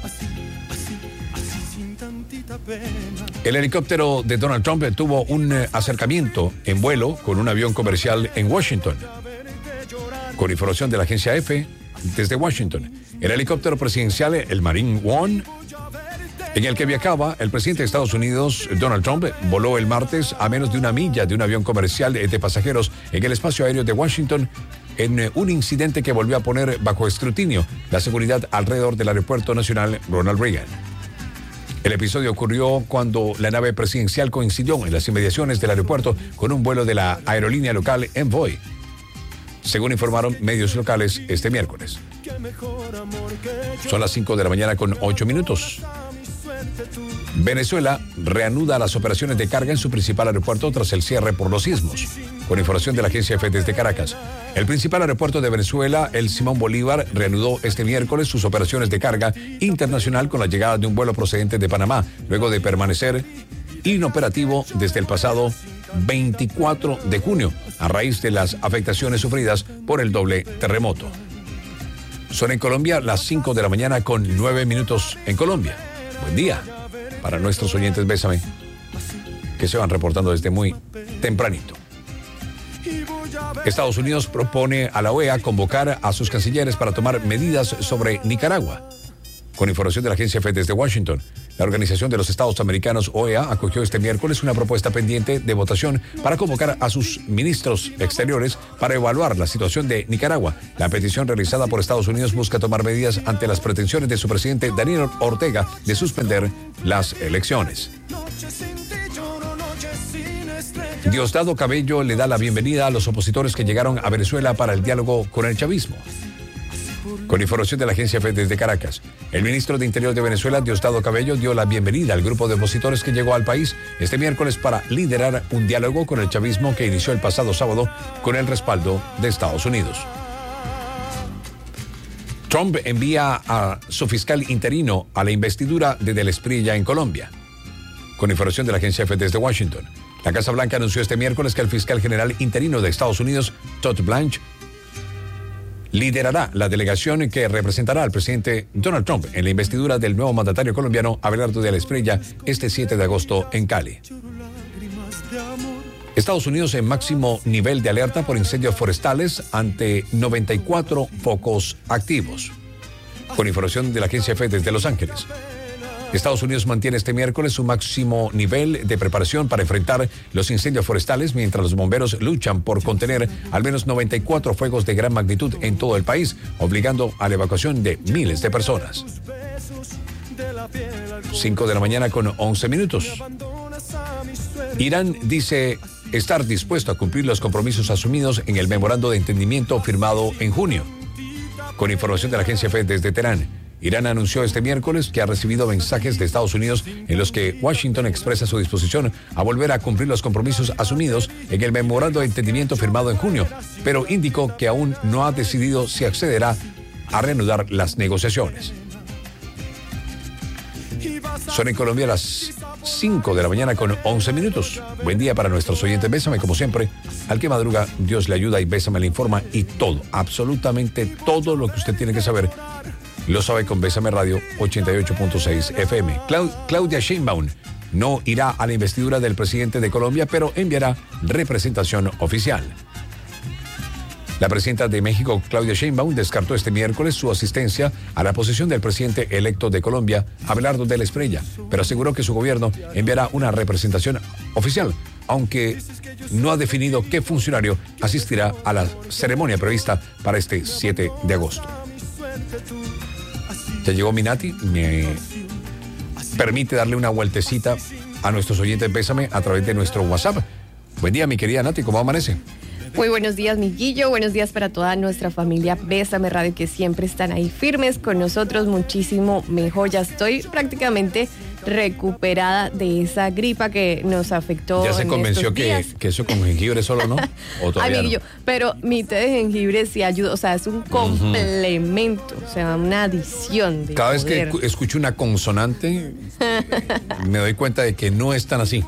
El helicóptero de Donald Trump tuvo un acercamiento en vuelo con un avión comercial en Washington. Con información de la agencia EFE desde Washington, el helicóptero presidencial, el Marine One, en el que viajaba el presidente de Estados Unidos, Donald Trump, voló el martes a menos de 1 milla de un avión comercial de pasajeros en el espacio aéreo de Washington, en un incidente que volvió a poner bajo escrutinio la seguridad alrededor del Aeropuerto Nacional Ronald Reagan. El episodio ocurrió cuando la nave presidencial coincidió en las inmediaciones del aeropuerto con un vuelo de la aerolínea local Envoy, según informaron medios locales este miércoles. Son las 5 de la mañana con 8 minutos. Venezuela reanuda las operaciones de carga en su principal aeropuerto tras el cierre por los sismos. Con información de la agencia EFE desde Caracas, el principal aeropuerto de Venezuela, el Simón Bolívar, reanudó este miércoles sus operaciones de carga internacional con la llegada de un vuelo procedente de Panamá, luego de permanecer inoperativo desde el pasado 24 de junio, a raíz de las afectaciones sufridas por el doble terremoto. Son en Colombia las 5 de la mañana con 9 minutos en Colombia. Buen día para nuestros oyentes Bésame, que se van reportando desde muy tempranito. Estados Unidos propone a la OEA convocar a sus cancilleres para tomar medidas sobre Nicaragua. Con información de la agencia EFE desde Washington, la Organización de los Estados Americanos, OEA, acogió este miércoles una propuesta pendiente de votación para convocar a sus ministros exteriores para evaluar la situación de Nicaragua. La petición realizada por Estados Unidos busca tomar medidas ante las pretensiones de su presidente Daniel Ortega de suspender las elecciones. Diosdado Cabello le da la bienvenida a los opositores que llegaron a Venezuela para el diálogo con el chavismo. Con información de la agencia EFE desde Caracas, el ministro de Interior de Venezuela, Diosdado Cabello, dio la bienvenida al grupo de opositores que llegó al país este miércoles para liderar un diálogo con el chavismo que inició el pasado sábado con el respaldo de Estados Unidos. Trump envía a su fiscal interino a la investidura de Del Espriella en Colombia. Con información de la agencia EFE desde Washington, la Casa Blanca anunció este miércoles que el fiscal general interino de Estados Unidos, Todd Blanche, liderará la delegación que representará al presidente Donald Trump en la investidura del nuevo mandatario colombiano Abelardo Del Espriella este 7 de agosto en Cali. Estados Unidos en máximo nivel de alerta por incendios forestales ante 94 focos activos. Con información de la agencia EFE desde Los Ángeles, Estados Unidos mantiene este miércoles su máximo nivel de preparación para enfrentar los incendios forestales mientras los bomberos luchan por contener al menos 94 fuegos de gran magnitud en todo el país, obligando a la evacuación de miles de personas. 5 de la mañana con 11 minutos. Irán dice estar dispuesto a cumplir los compromisos asumidos en el memorando de entendimiento firmado en junio. Con información de la agencia EFE desde Teherán, Irán anunció este miércoles que ha recibido mensajes de Estados Unidos en los que Washington expresa su disposición a volver a cumplir los compromisos asumidos en el memorando de entendimiento firmado en junio, pero indicó que aún no ha decidido si accederá a reanudar las negociaciones. Son en Colombia las 5 de la mañana con 11 minutos. Buen día para nuestros oyentes. Bésame, como siempre. Al que madruga, Dios le ayuda y Bésame le informa. Y todo, absolutamente todo lo que usted tiene que saber, lo sabe con Bésame Radio 88.6 FM. Claudia Sheinbaum no irá a la investidura del presidente de Colombia, pero enviará representación oficial. La presidenta de México, Claudia Sheinbaum, descartó este miércoles su asistencia a la posesión del presidente electo de Colombia, Abelardo Del Espriella, pero aseguró que su gobierno enviará una representación oficial, aunque no ha definido qué funcionario asistirá a la ceremonia prevista para este 7 de agosto. Ya llegó mi Nati, me permite darle una vueltecita a nuestros oyentes Bésame a través de nuestro WhatsApp. Buen día, mi querida Nati, ¿cómo amanece? Muy buenos días, mi Guillo. Buenos días para toda nuestra familia Bésame Radio, que siempre están ahí firmes con nosotros. Muchísimo mejor. Ya estoy prácticamente recuperada de esa gripa que nos afectó. ¿Ya se convenció que eso con jengibre solo no? ¿O todavía Amiguillo, no? Pero mi té de jengibre sí ayuda. O sea, es un complemento. O sea, una adición de Cada poder. vez que escucho una consonante, me doy cuenta de que no es tan así.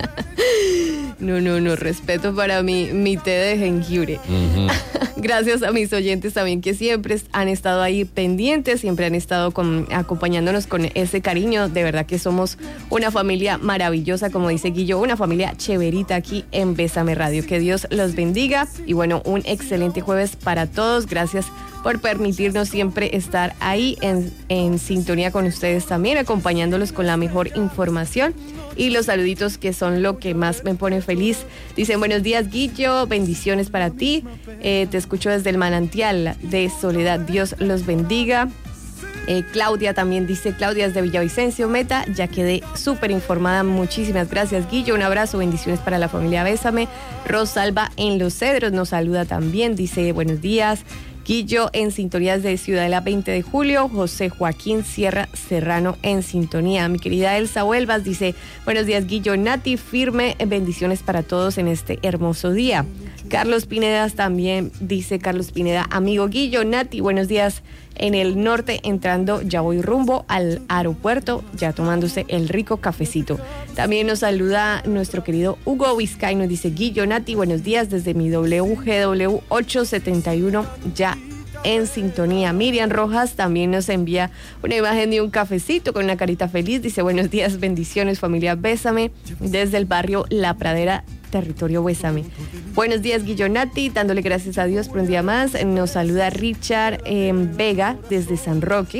No, respeto para mi té de jengibre. Gracias a mis oyentes también que siempre han estado ahí pendientes, siempre han estado acompañándonos con ese cariño. De verdad que somos una familia maravillosa, como dice Guillo, una familia chéverita aquí en Bésame Radio. Que Dios los bendiga y bueno, un excelente jueves para todos. Gracias por permitirnos siempre estar ahí en sintonía con ustedes también, acompañándolos con la mejor información y los saluditos que son lo que más me pone feliz. Dicen, buenos días, Guillo, bendiciones para ti. Te escucho desde el manantial de Soledad. Dios los bendiga. Claudia también dice, Claudia es de Villavicencio, Meta, ya quedé súper informada. Muchísimas gracias, Guillo. Un abrazo, bendiciones para la familia Bésame. Rosalba en Los Cedros nos saluda también, dice, buenos días. Guillo en sintonías de Ciudadela 20 de julio, José Joaquín Sierra Serrano en sintonía. Mi querida Elsa Huelvas dice, buenos días, Guillo, Nati, firme, bendiciones para todos en este hermoso día. Carlos Pineda también dice, Carlos Pineda, amigo Guillo, Nati, buenos días. En el norte, entrando, ya voy rumbo al aeropuerto, ya tomándose el rico cafecito. También nos saluda nuestro querido Hugo Vizcay, nos dice, Guillo, Nati, buenos días desde mi WGW 871, ya en sintonía. Miriam Rojas también nos envía una imagen de un cafecito con una carita feliz, dice, buenos días, bendiciones, familia Bésame, desde el barrio La Pradera, territorio Bésame. Buenos días, Guillo, Nati, dándole gracias a Dios por un día más. Nos saluda Richard Vega desde San Roque.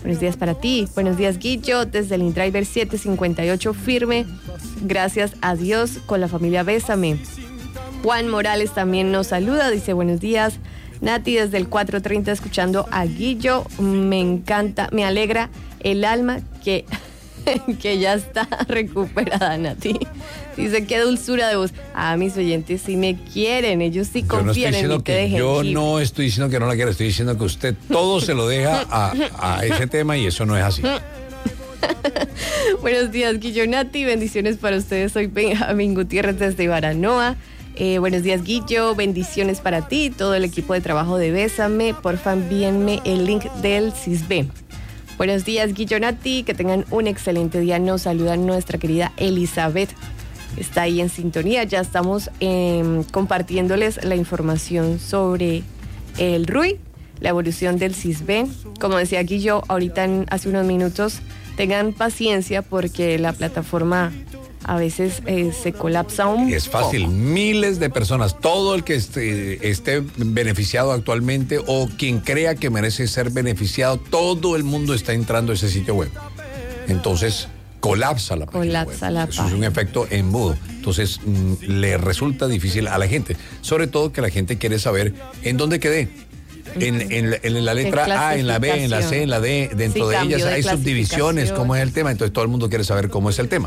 Buenos días para ti. Buenos días, Guillo, desde el InDriver 758, firme. Gracias a Dios, con la familia Bésame. Juan Morales también nos saluda, dice buenos días. Nati, desde el 430, escuchando a Guillo. Me encanta, me alegra el alma que ya está recuperada, Nati. Dice, qué dulzura de voz. Mis oyentes sí me quieren, ellos sí confían en mi té de jengibre. Yo no estoy diciendo que no la quiera, estoy diciendo que usted todo se lo deja a ese tema y eso no es así. Buenos días, Guillo, Nati, bendiciones para ustedes. Soy Benjamín Gutiérrez desde Baranoa. Buenos días, Guillo, bendiciones para ti, todo el equipo de trabajo de Bésame. Porfa, envíenme el link del CISBEN. Buenos días, Guillo, Nati, que tengan un excelente día. Nos saluda nuestra querida Elizabeth. Está ahí en sintonía. Ya estamos compartiéndoles la información sobre el RUI, la evolución del CISBEN. Como decía Guillo ahorita hace unos minutos, tengan paciencia porque la plataforma a veces se colapsa un poco. Es fácil, miles de personas, todo el que esté beneficiado actualmente o quien crea que merece ser beneficiado, todo el mundo está entrando a ese sitio web. Entonces, colapsa la página web. Eso es un efecto embudo. Entonces, le resulta difícil a la gente. Sobre todo que la gente quiere saber en dónde quedé. En la letra A, en la B, en la C, en la D. Dentro de ellas hay subdivisiones, cómo es el tema. Entonces, todo el mundo quiere saber cómo es el tema.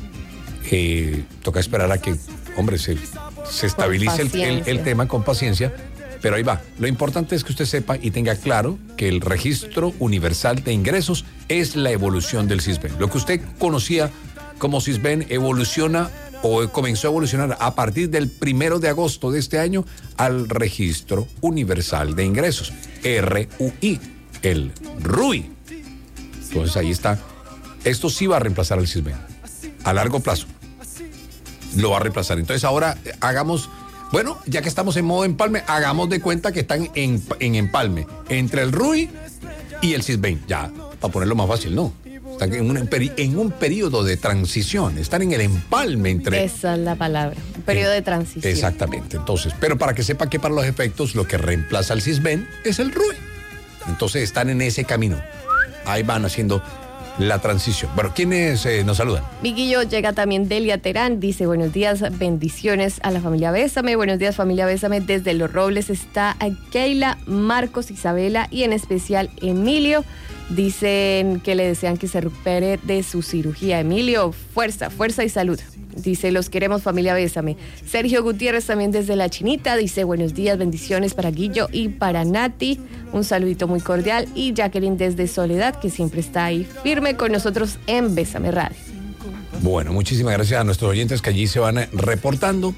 Toca esperar a que, hombre, se estabilice el tema con paciencia, pero ahí va. Lo importante es que usted sepa y tenga claro que el Registro Universal de Ingresos es la evolución del CISBEN. Lo que usted conocía como CISBEN evoluciona o comenzó a evolucionar a partir del 1 de agosto de este año al Registro Universal de Ingresos, RUI, el RUI. Entonces ahí está. Esto sí va a reemplazar al CISBEN a largo plazo. Lo va a reemplazar. Entonces ahora hagamos, bueno, ya que estamos en modo empalme, hagamos de cuenta que están en empalme entre el RUI y el CISBEN. Ya, para ponerlo más fácil, ¿no? Están en un periodo de transición, están en el empalme entre... Esa es la palabra, un periodo de transición. Exactamente, entonces, pero para que sepa que para los efectos lo que reemplaza al CISBEN es el RUI. Entonces están en ese camino. Ahí van haciendo la transición. Bueno, ¿quiénes nos saludan? Miguillo, llega también Delia Terán, dice buenos días, bendiciones a la familia Bésame. Buenos días, familia Bésame. Desde Los Robles está Keila, Marcos, Isabela y en especial Emilio. Dicen que le desean que se recupere de su cirugía. Emilio, fuerza y salud. Dice, los queremos, familia Bésame. Sergio Gutiérrez también desde La Chinita. Dice, buenos días, bendiciones para Guillo y para Nati. Un saludito muy cordial. Y Jacqueline desde Soledad, que siempre está ahí firme con nosotros en Bésame Radio. Bueno, muchísimas gracias a nuestros oyentes que allí se van reportando.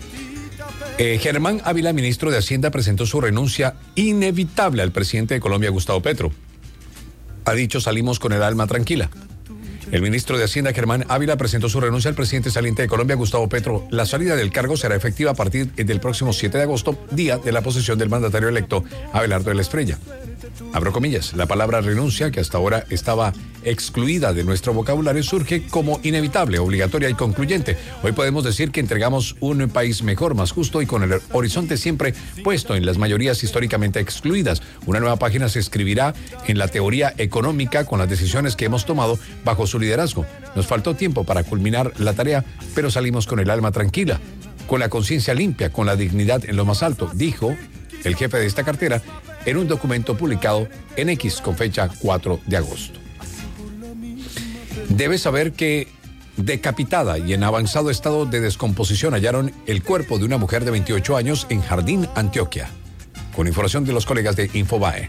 Germán Ávila, ministro de Hacienda, presentó su renuncia inevitable al presidente de Colombia, Gustavo Petro. Ha dicho, salimos con el alma tranquila. El ministro de Hacienda, Germán Ávila, presentó su renuncia al presidente saliente de Colombia, Gustavo Petro. La salida del cargo será efectiva a partir del próximo 7 de agosto, día de la posesión del mandatario electo, Abelardo de la Espriella. Abro comillas, la palabra renuncia, que hasta ahora estaba excluida de nuestro vocabulario, surge como inevitable, obligatoria y concluyente. Hoy podemos decir que entregamos un país mejor, más justo y con el horizonte siempre puesto en las mayorías históricamente excluidas. Una nueva página se escribirá en la teoría económica con las decisiones que hemos tomado bajo su liderazgo. Nos faltó tiempo para culminar la tarea, pero salimos con el alma tranquila, con la conciencia limpia, con la dignidad en lo más alto, dijo el jefe de esta cartera en un documento publicado en X con fecha 4 de agosto. Debes saber que decapitada y en avanzado estado de descomposición hallaron el cuerpo de una mujer de 28 años en Jardín, Antioquia. Con información de los colegas de Infobae.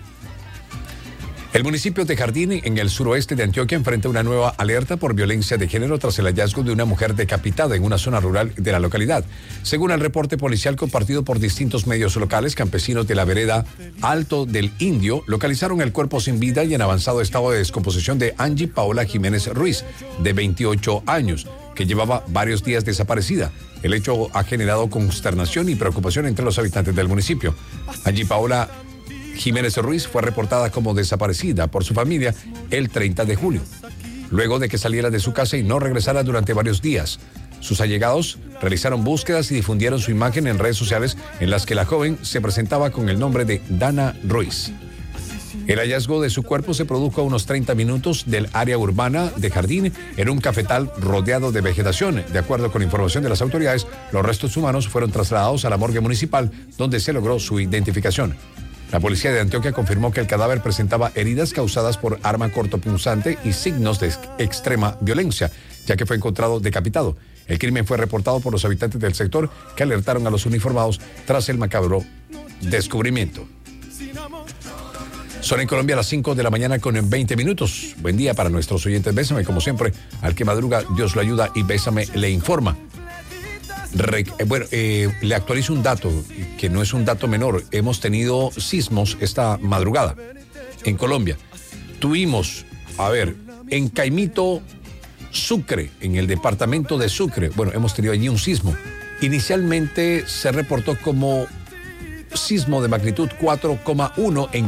El municipio de Jardín, en el suroeste de Antioquia, enfrenta una nueva alerta por violencia de género tras el hallazgo de una mujer decapitada en una zona rural de la localidad. Según el reporte policial compartido por distintos medios locales, campesinos de la vereda Alto del Indio localizaron el cuerpo sin vida y en avanzado estado de descomposición de Angie Paola Jiménez Ruiz, de 28 años, que llevaba varios días desaparecida. El hecho ha generado consternación y preocupación entre los habitantes del municipio. Angie Paola Jiménez Ruiz fue reportada como desaparecida por su familia el 30 de julio, luego de que saliera de su casa y no regresara durante varios días. Sus allegados realizaron búsquedas y difundieron su imagen en redes sociales en las que la joven se presentaba con el nombre de Dana Ruiz. El hallazgo de su cuerpo se produjo a unos 30 minutos del área urbana de Jardín, en un cafetal rodeado de vegetación. De acuerdo con información de las autoridades, los restos humanos fueron trasladados a la morgue municipal, donde se logró su identificación. La policía de Antioquia confirmó que el cadáver presentaba heridas causadas por arma cortopunzante y signos de extrema violencia, ya que fue encontrado decapitado. El crimen fue reportado por los habitantes del sector, que alertaron a los uniformados tras el macabro descubrimiento. Son en Colombia las 5 de la mañana con 20 minutos. Buen día para nuestros oyentes. Bésame, como siempre, al que madruga, Dios lo ayuda y Bésame le informa. Le actualizo un dato, que no es un dato menor. Hemos tenido sismos esta madrugada en Colombia. Tuvimos, en Caimito, Sucre, en el departamento de Sucre. Bueno, hemos tenido allí un sismo. Inicialmente se reportó como sismo de magnitud 4,1 en